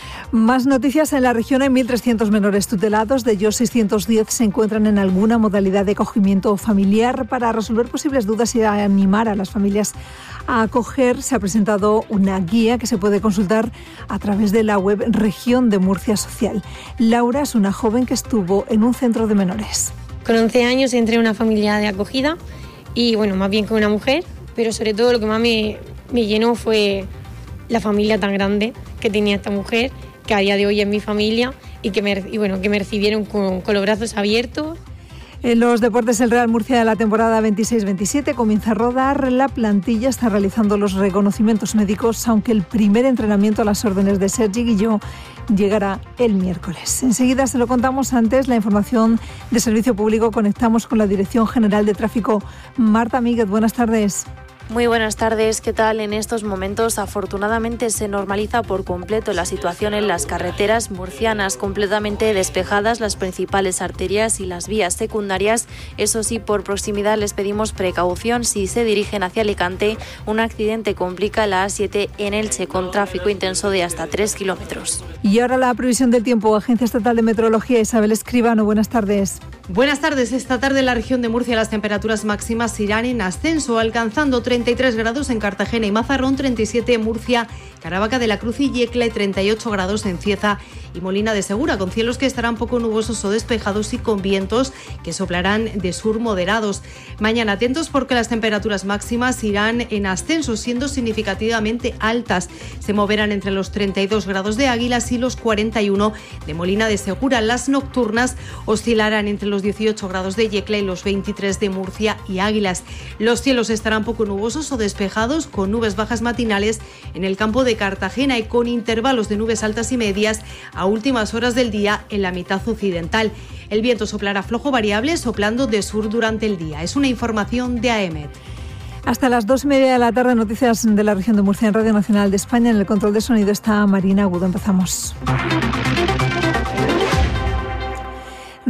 Más noticias. En la región hay 1.300 menores tutelados. De ellos, 610 se encuentran en alguna modalidad de acogimiento familiar. Para resolver posibles dudas y animar a las familias a acoger, se ha presentado una guía que se puede consultar a través de la web Región de Murcia Social. Laura es una joven que estuvo en un centro de menores. Con 11 años entré en una familia de acogida y, más bien con una mujer. Pero sobre todo lo que más me llenó fue la familia tan grande que tenía esta mujer, que a día de hoy es mi familia y que me recibieron con los brazos abiertos. En los deportes, el Real Murcia de la temporada 26-27 comienza a rodar. La plantilla está realizando los reconocimientos médicos, aunque el primer entrenamiento a las órdenes de Sergi Guilló llegará el miércoles. Enseguida se lo contamos. Antes, la información de servicio público. Conectamos con la Dirección General de Tráfico. Marta Míguez, buenas tardes. Muy buenas tardes, ¿qué tal? En estos momentos, afortunadamente, se normaliza por completo la situación en las carreteras murcianas, completamente despejadas las principales arterias y las vías secundarias. Eso sí, por proximidad les pedimos precaución si se dirigen hacia Alicante. Un accidente complica la A7 en Elche con tráfico intenso de hasta 3 kilómetros. Y ahora la previsión del tiempo. Agencia Estatal de Meteorología, Isabel Escribano, buenas tardes. Buenas tardes. Esta tarde en la región de Murcia las temperaturas máximas irán en ascenso, alcanzando 33 grados en Cartagena y Mazarrón, 37 en Murcia, Caravaca de la Cruz y Yecla y 38 grados en Cieza y Molina de Segura, con cielos que estarán poco nubosos o despejados y con vientos que soplarán de sur moderados. Mañana atentos porque las temperaturas máximas irán en ascenso, siendo significativamente altas. Se moverán entre los 32 grados de Águilas y los 41 de Molina de Segura. Las nocturnas oscilarán entre los 18 grados de Yecla y los 23 de Murcia y Águilas. Los cielos estarán poco nubosos o despejados, con nubes bajas matinales en el campo de Cartagena y con intervalos de nubes altas y medias a últimas horas del día en la mitad occidental. El viento soplará flojo variable, soplando de sur durante el día. Es una información de AEMET. Hasta las 2:30 de la tarde, noticias de la región de Murcia en Radio Nacional de España. En el control de sonido está Marina Agudo. Empezamos.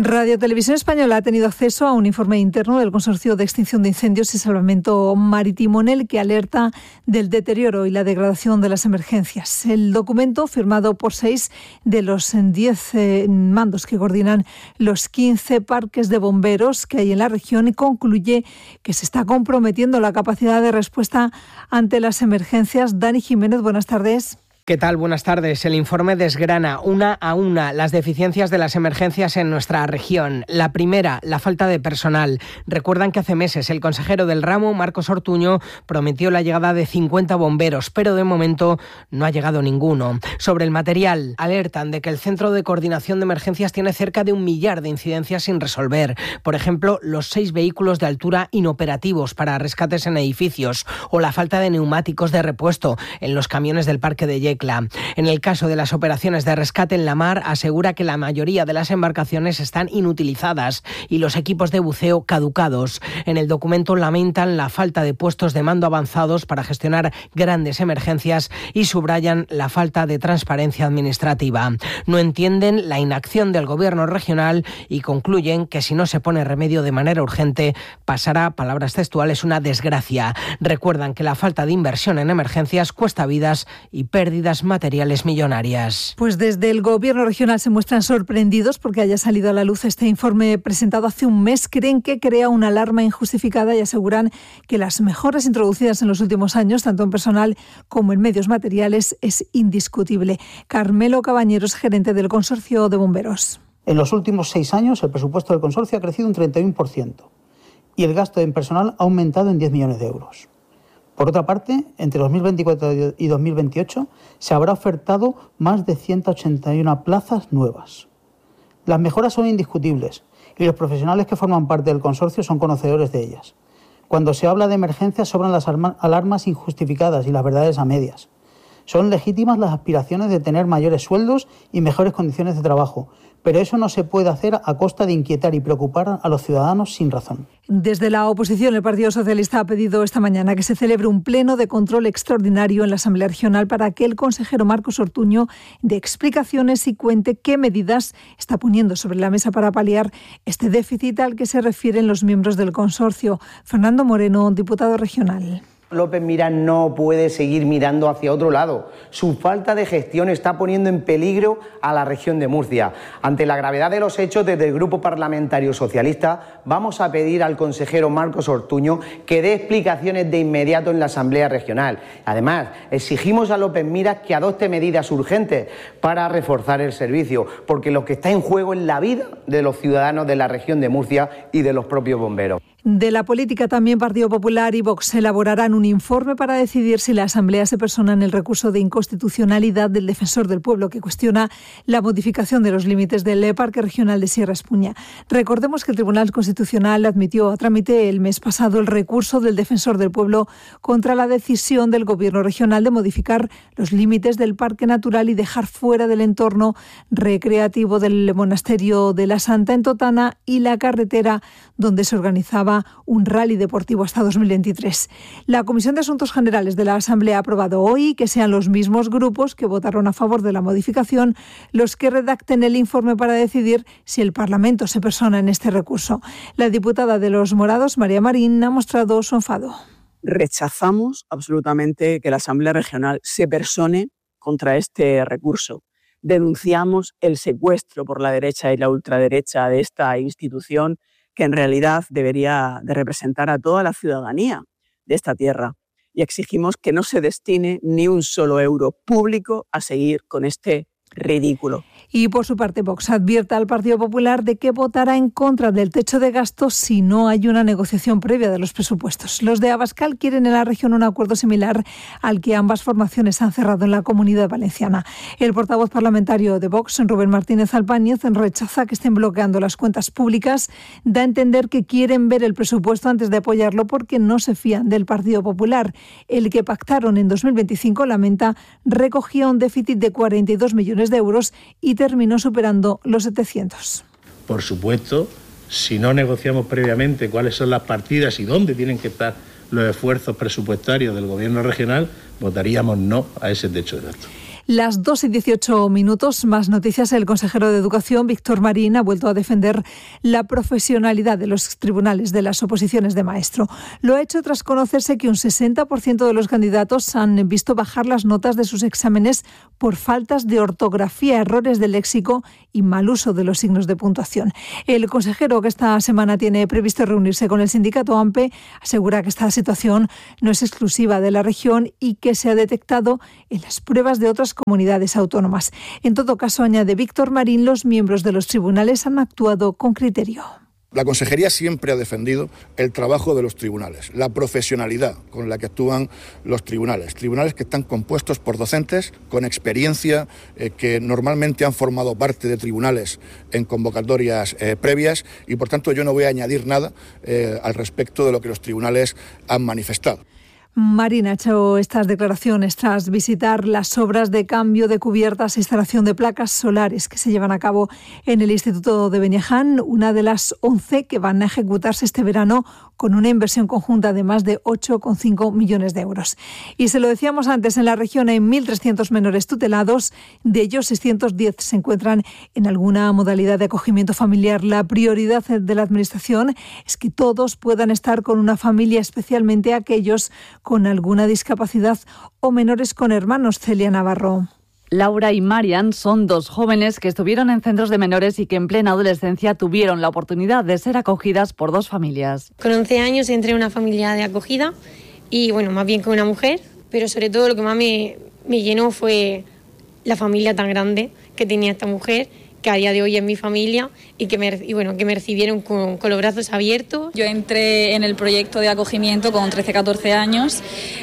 Radio Televisión Española ha tenido acceso a un informe interno del Consorcio de Extinción de Incendios y Salvamento Marítimo en el que alerta del deterioro y la degradación de las emergencias. El documento, firmado por 6 de los 10 mandos que coordinan los 15 parques de bomberos que hay en la región, concluye que se está comprometiendo la capacidad de respuesta ante las emergencias. Dani Jiménez, buenas tardes. ¿Qué tal? Buenas tardes. El informe desgrana una a una las deficiencias de las emergencias en nuestra región. La primera, la falta de personal. Recuerdan que hace meses el consejero del ramo, Marcos Ortuño, prometió la llegada de 50 bomberos, pero de momento no ha llegado ninguno. Sobre el material, alertan de que el Centro de Coordinación de Emergencias tiene cerca de 1 millar de incidencias sin resolver. Por ejemplo, los 6 vehículos de altura inoperativos para rescates en edificios o la falta de neumáticos de repuesto en los camiones del parque de Yecla. En el caso de las operaciones de rescate en la mar, asegura que la mayoría de las embarcaciones están inutilizadas y los equipos de buceo caducados. En el documento lamentan la falta de puestos de mando avanzados para gestionar grandes emergencias y subrayan la falta de transparencia administrativa. No entienden la inacción del gobierno regional y concluyen que si no se pone remedio de manera urgente, pasará, palabras textuales, una desgracia. Recuerdan que la falta de inversión en emergencias cuesta vidas y pérdidas materiales millonarias. Pues desde el gobierno regional se muestran sorprendidos porque haya salido a la luz este informe presentado hace un mes. Creen que crea una alarma injustificada y aseguran que las mejoras introducidas en los últimos años, tanto en personal como en medios materiales, es indiscutible. Carmelo Cabañeros, gerente del Consorcio de Bomberos. En los últimos 6 años el presupuesto del consorcio ha crecido un 31% y el gasto en personal ha aumentado en 10 millones de euros. Por otra parte, entre 2024 y 2028 se habrá ofertado más de 181 plazas nuevas. Las mejoras son indiscutibles y los profesionales que forman parte del consorcio son conocedores de ellas. Cuando se habla de emergencias sobran las alarmas injustificadas y las verdades a medias. Son legítimas las aspiraciones de tener mayores sueldos y mejores condiciones de trabajo, pero eso no se puede hacer a costa de inquietar y preocupar a los ciudadanos sin razón. Desde la oposición, el Partido Socialista ha pedido esta mañana que se celebre un pleno de control extraordinario en la Asamblea Regional para que el consejero Marcos Ortuño dé explicaciones y cuente qué medidas está poniendo sobre la mesa para paliar este déficit al que se refieren los miembros del consorcio. Fernando Moreno, diputado regional. López Miras no puede seguir mirando hacia otro lado. Su falta de gestión está poniendo en peligro a la región de Murcia. Ante la gravedad de los hechos, desde el Grupo Parlamentario Socialista vamos a pedir al consejero Marcos Ortuño que dé explicaciones de inmediato en la Asamblea Regional. Además, exigimos a López Miras que adopte medidas urgentes para reforzar el servicio, porque lo que está en juego es la vida de los ciudadanos de la región de Murcia y de los propios bomberos. De la política también Partido Popular y Vox elaborarán un informe para decidir si la Asamblea se persona en el recurso de inconstitucionalidad del Defensor del Pueblo que cuestiona la modificación de los límites del Parque Regional de Sierra Espuña. Recordemos que el Tribunal Constitucional admitió a trámite el mes pasado el recurso del Defensor del Pueblo contra la decisión del Gobierno regional de modificar los límites del Parque Natural y dejar fuera del entorno recreativo del Monasterio de la Santa en Totana y la carretera donde se organizaba un rally deportivo hasta 2023. La Comisión de Asuntos Generales de la Asamblea ha aprobado hoy que sean los mismos grupos que votaron a favor de la modificación los que redacten el informe para decidir si el Parlamento se persona en este recurso. La diputada de Los Morados, María Marín, ha mostrado su enfado. Rechazamos absolutamente que la Asamblea Regional se persone contra este recurso. Denunciamos el secuestro por la derecha y la ultraderecha de esta institución que en realidad debería de representar a toda la ciudadanía de esta tierra. Y exigimos que no se destine ni un solo euro público a seguir con este ridículo. Y por su parte, Vox advierte al Partido Popular de que votará en contra del techo de gastos si no hay una negociación previa de los presupuestos. Los de Abascal quieren en la región un acuerdo similar al que ambas formaciones han cerrado en la Comunidad Valenciana. El portavoz parlamentario de Vox, Rubén Martínez Albáñez, rechaza que estén bloqueando las cuentas públicas. Da a entender que quieren ver el presupuesto antes de apoyarlo porque no se fían del Partido Popular. El que pactaron en 2025, lamenta, recogía un déficit de 42 millones de euros y terminó superando los 700. Por supuesto, si no negociamos previamente cuáles son las partidas y dónde tienen que estar los esfuerzos presupuestarios del gobierno regional, votaríamos no a ese techo de gasto. Las 2:18, más noticias. El consejero de Educación, Víctor Marín, ha vuelto a defender la profesionalidad de los tribunales de las oposiciones de maestro. Lo ha hecho tras conocerse que un 60% de los candidatos han visto bajar las notas de sus exámenes por faltas de ortografía, errores de léxico y mal uso de los signos de puntuación. El consejero, que esta semana tiene previsto reunirse con el sindicato AMPE, asegura que esta situación no es exclusiva de la región y que se ha detectado en las pruebas de otras comunidades autónomas. En todo caso, añade Víctor Marín, los miembros de los tribunales han actuado con criterio. La Consejería siempre ha defendido el trabajo de los tribunales, la profesionalidad con la que actúan los tribunales. Tribunales que están compuestos por docentes con experiencia, que normalmente han formado parte de tribunales en convocatorias previas y, por tanto, yo no voy a añadir nada al respecto de lo que los tribunales han manifestado. Marín ha hecho estas declaraciones tras visitar las obras de cambio de cubiertas e instalación de placas solares que se llevan a cabo en el Instituto de Beñaján, una de las 11 que van a ejecutarse este verano con una inversión conjunta de más de 8,5 millones de euros. Y se lo decíamos antes, en la región hay 1.300 menores tutelados, de ellos 610 se encuentran en alguna modalidad de acogimiento familiar. La prioridad de la Administración es que todos puedan estar con una familia, especialmente aquellos con alguna discapacidad o menores con hermanos. Celia Navarro. Laura y Marian son dos jóvenes que estuvieron en centros de menores y que en plena adolescencia tuvieron la oportunidad de ser acogidas por dos familias. Con 11 años entré en una familia de acogida y, más bien con una mujer, pero sobre todo lo que más me llenó fue la familia tan grande que tenía esta mujer, que a día de hoy es mi familia y que me recibieron con los brazos abiertos. Yo entré en el proyecto de acogimiento con 13-14 años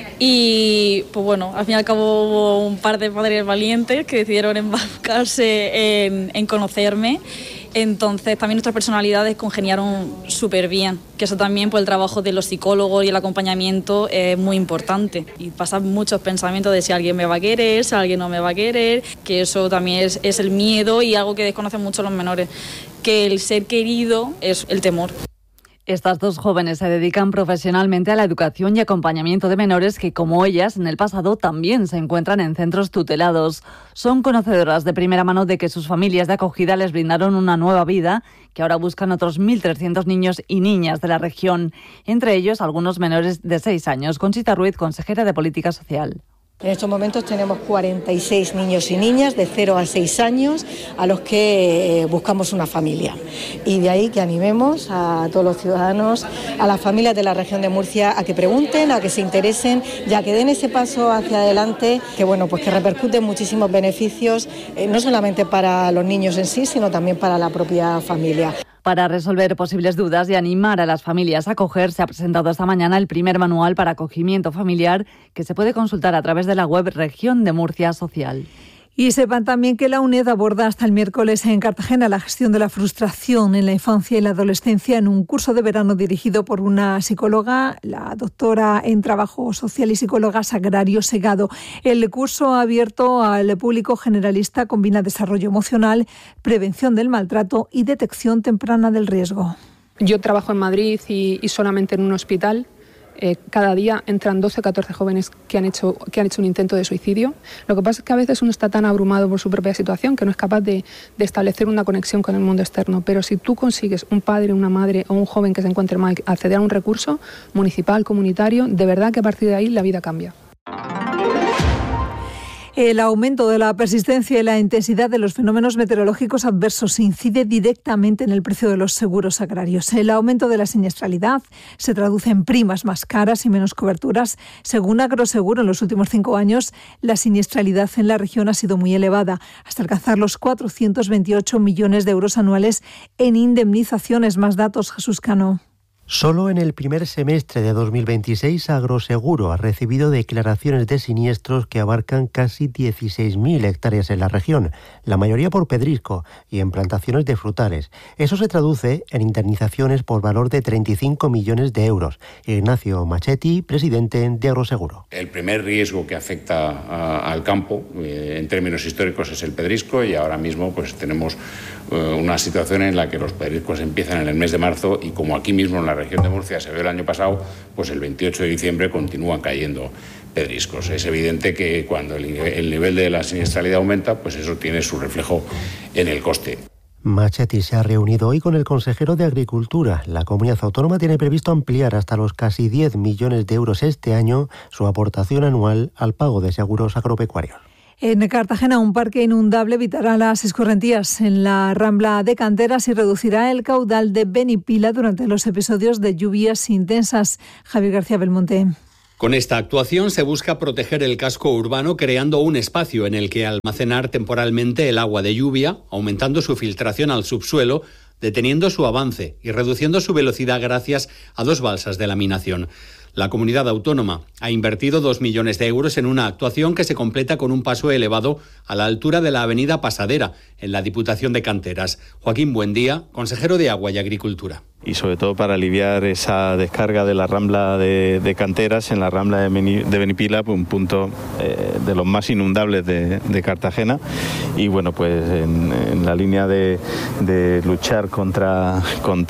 y al fin y al cabo hubo un par de padres valientes que decidieron embarcarse en conocerme. Entonces también nuestras personalidades congeniaron súper bien, que eso también por el trabajo de los psicólogos y el acompañamiento es muy importante. Y pasan muchos pensamientos de si alguien me va a querer, si alguien no me va a querer, que eso también es el miedo y algo que desconocen mucho los menores, que el ser querido es el temor. Estas dos jóvenes se dedican profesionalmente a la educación y acompañamiento de menores que, como ellas, en el pasado también se encuentran en centros tutelados. Son conocedoras de primera mano de que sus familias de acogida les brindaron una nueva vida, que ahora buscan otros 1.300 niños y niñas de la región, entre ellos algunos menores de 6 años. Conchita Ruiz, consejera de Política Social. En estos momentos tenemos 46 niños y niñas de 0 a 6 años a los que buscamos una familia. Y de ahí que animemos a todos los ciudadanos, a las familias de la región de Murcia, a que pregunten, a que se interesen y a que den ese paso hacia adelante que que repercute en muchísimos beneficios, no solamente para los niños en sí, sino también para la propia familia. Para resolver posibles dudas y animar a las familias a acoger, se ha presentado esta mañana el primer manual para acogimiento familiar que se puede consultar a través de la web Región de Murcia Social. Y sepan también que la UNED aborda hasta el miércoles en Cartagena la gestión de la frustración en la infancia y la adolescencia en un curso de verano dirigido por una psicóloga, la doctora en Trabajo Social y psicóloga Sagrario Segado. El curso abierto al público generalista combina desarrollo emocional, prevención del maltrato y detección temprana del riesgo. Yo trabajo en Madrid y solamente en un hospital. Cada día entran 12-14 jóvenes que han hecho un intento de suicidio. Lo que pasa es que a veces uno está tan abrumado por su propia situación que no es capaz de establecer una conexión con el mundo externo. Pero si tú consigues un padre, una madre o un joven que se encuentre mal acceder a un recurso municipal, comunitario, de verdad que a partir de ahí la vida cambia. El aumento de la persistencia y la intensidad de los fenómenos meteorológicos adversos incide directamente en el precio de los seguros agrarios. El aumento de la siniestralidad se traduce en primas más caras y menos coberturas. Según Agroseguro, en los últimos 5 años, la siniestralidad en la región ha sido muy elevada, hasta alcanzar los 428 millones de euros anuales en indemnizaciones. Más datos, Jesús Cano. Solo en el primer semestre de 2026, Agroseguro ha recibido declaraciones de siniestros que abarcan casi 16.000 hectáreas en la región, la mayoría por pedrisco y en plantaciones de frutales. Eso se traduce en indemnizaciones por valor de 35 millones de euros. Ignacio Machetti, presidente de Agroseguro. El primer riesgo que afecta al campo, en términos históricos, es el pedrisco y ahora mismo tenemos una situación en la que los pedriscos empiezan en el mes de marzo y como aquí mismo en la región de Murcia se vio el año pasado, el 28 de diciembre continúan cayendo pedriscos. Es evidente que cuando el nivel de la siniestralidad aumenta, pues eso tiene su reflejo en el coste. Machetti se ha reunido hoy con el consejero de Agricultura. La comunidad autónoma tiene previsto ampliar hasta los casi 10 millones de euros este año su aportación anual al pago de seguros agropecuarios. En Cartagena, un parque inundable evitará las escorrentías en la Rambla de Canteras y reducirá el caudal de Benipila durante los episodios de lluvias intensas. Javier García Belmonte. Con esta actuación se busca proteger el casco urbano creando un espacio en el que almacenar temporalmente el agua de lluvia, aumentando su filtración al subsuelo, deteniendo su avance y reduciendo su velocidad gracias a 2 balsas de laminación. La comunidad autónoma ha invertido 2 millones de euros en una actuación que se completa con un paso elevado a la altura de la avenida Pasadera, en la Diputación de Canteras. Joaquín Buendía, consejero de Agua y Agricultura. Y sobre todo para aliviar esa descarga de la Rambla de Canteras en la Rambla de Benipila, un punto de los más inundables de Cartagena. Y bueno, pues en la línea de luchar contra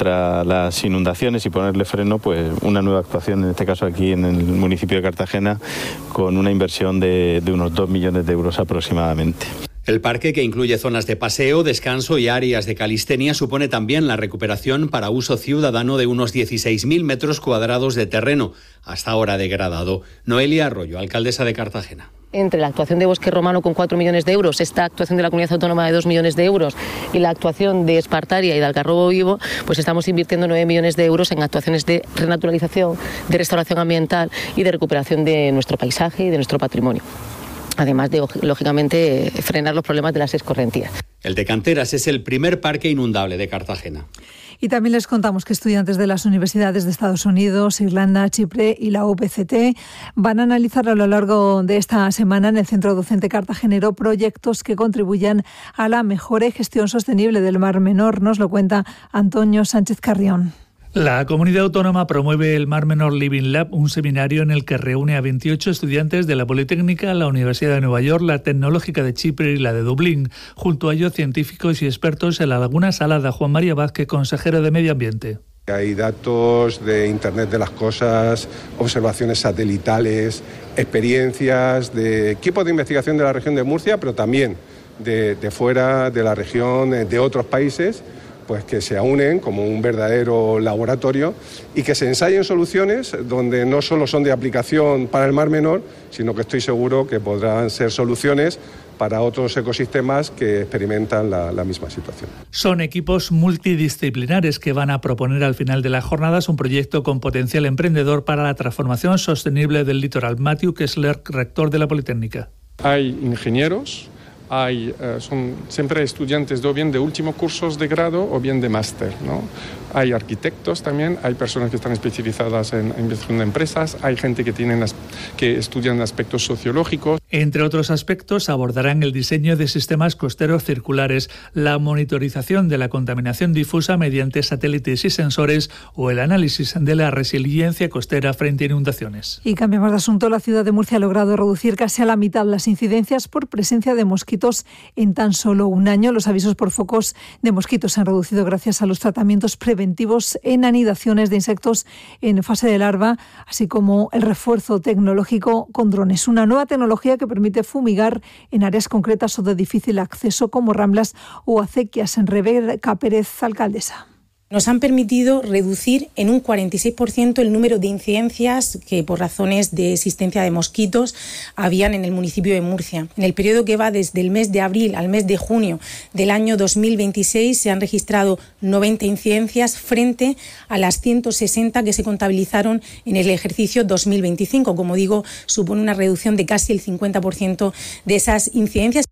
las inundaciones y ponerle freno, pues una nueva actuación, en este caso aquí en el municipio de Cartagena, con una inversión de unos 2 millones de euros aproximadamente. El parque, que incluye zonas de paseo, descanso y áreas de calistenia, supone también la recuperación para uso ciudadano de unos 16.000 metros cuadrados de terreno, hasta ahora degradado. Noelia Arroyo, alcaldesa de Cartagena. Entre la actuación de Bosque Romano con 4 millones de euros, esta actuación de la Comunidad Autónoma de 2 millones de euros y la actuación de Espartaria y de Algarrobo Vivo, pues estamos invirtiendo 9 millones de euros en actuaciones de renaturalización, de restauración ambiental y de recuperación de nuestro paisaje y de nuestro patrimonio. Además de, lógicamente, frenar los problemas de las escorrentías. El de Canteras es el primer parque inundable de Cartagena. Y también les contamos que estudiantes de las universidades de Estados Unidos, Irlanda, Chipre y la UPCT van a analizar a lo largo de esta semana en el Centro Docente Cartagenero proyectos que contribuyan a la mejora y gestión sostenible del Mar Menor. Nos lo cuenta Antonio Sánchez Carrión. La comunidad autónoma promueve el Mar Menor Living Lab, un seminario en el que reúne a 28 estudiantes de la Politécnica, la Universidad de Nueva York, la Tecnológica de Chipre y la de Dublín. Junto a ellos, científicos y expertos en la Laguna Salada. Juan María Vázquez, consejero de Medio Ambiente. Hay datos de Internet de las Cosas, observaciones satelitales, experiencias de equipos de investigación de la región de Murcia, pero también de fuera de la región, de otros países, pues que se unen como un verdadero laboratorio y que se ensayen soluciones donde no solo son de aplicación para el Mar Menor, sino que estoy seguro que podrán ser soluciones para otros ecosistemas que experimentan la misma situación. Son equipos multidisciplinares que van a proponer al final de las jornadas un proyecto con potencial emprendedor para la transformación sostenible del litoral. Matthew Kessler, rector de la Politécnica. Hay ingenieros, son siempre estudiantes o bien de últimos cursos de grado o bien de máster, ¿no? Hay arquitectos también, hay personas que están especializadas en investigación de empresas, hay gente que estudian aspectos sociológicos. Entre otros aspectos, abordarán el diseño de sistemas costeros circulares, la monitorización de la contaminación difusa mediante satélites y sensores o el análisis de la resiliencia costera frente a inundaciones. Y cambiamos de asunto. La ciudad de Murcia ha logrado reducir casi a la mitad las incidencias por presencia de mosquitos en tan solo un año. Los avisos por focos de mosquitos se han reducido gracias a los tratamientos preventivos en anidaciones de insectos en fase de larva, así como el refuerzo tecnológico con drones. Una nueva tecnología que permite fumigar en áreas concretas o de difícil acceso como ramblas o acequias. En Rebeca Pérez, alcaldesa. Nos han permitido reducir en un 46% el número de incidencias que por razones de existencia de mosquitos habían en el municipio de Murcia. En el periodo que va desde el mes de abril al mes de junio del año 2026 se han registrado 90 incidencias frente a las 160 que se contabilizaron en el ejercicio 2025. Como digo, supone una reducción de casi el 50% de esas incidencias.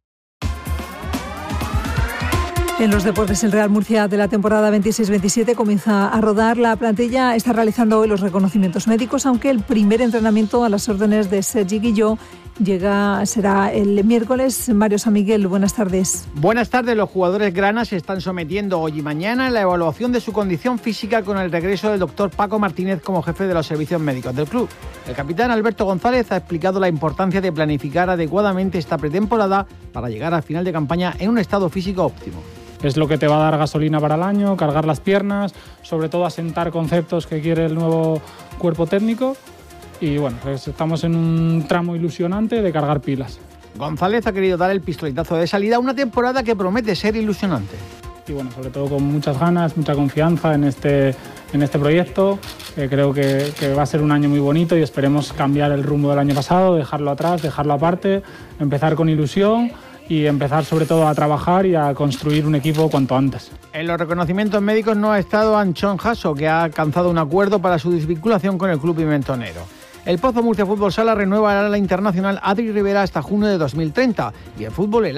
En los deportes, el Real Murcia de la temporada 26-27 comienza a rodar. La plantilla está realizando hoy los reconocimientos médicos, aunque el primer entrenamiento a las órdenes de Sergi Guilló será el miércoles. Mario San Miguel, buenas tardes. Buenas tardes. Los jugadores granas se están sometiendo hoy y mañana a la evaluación de su condición física con el regreso del doctor Paco Martínez como jefe de los servicios médicos del club. El capitán Alberto González ha explicado la importancia de planificar adecuadamente esta pretemporada para llegar al final de campaña en un estado físico óptimo. Es lo que te va a dar gasolina para el año, cargar las piernas, sobre todo asentar conceptos que quiere el nuevo cuerpo técnico y bueno, pues estamos en un tramo ilusionante de cargar pilas. González ha querido dar el pistoletazo de salida a una temporada que promete ser ilusionante. Y bueno, sobre todo con muchas ganas, mucha confianza en este proyecto. Creo que va a ser un año muy bonito y esperemos cambiar el rumbo del año pasado, dejarlo atrás, dejarlo aparte, empezar con ilusión y empezar sobre todo a trabajar y a construir un equipo cuanto antes. En los reconocimientos médicos no ha estado Anchón Jasso, que ha alcanzado un acuerdo para su desvinculación con el club pimentonero. El Pozo Murcia Fútbol Sala renueva a la internacional Adri Rivera hasta junio de 2030 y el fútbol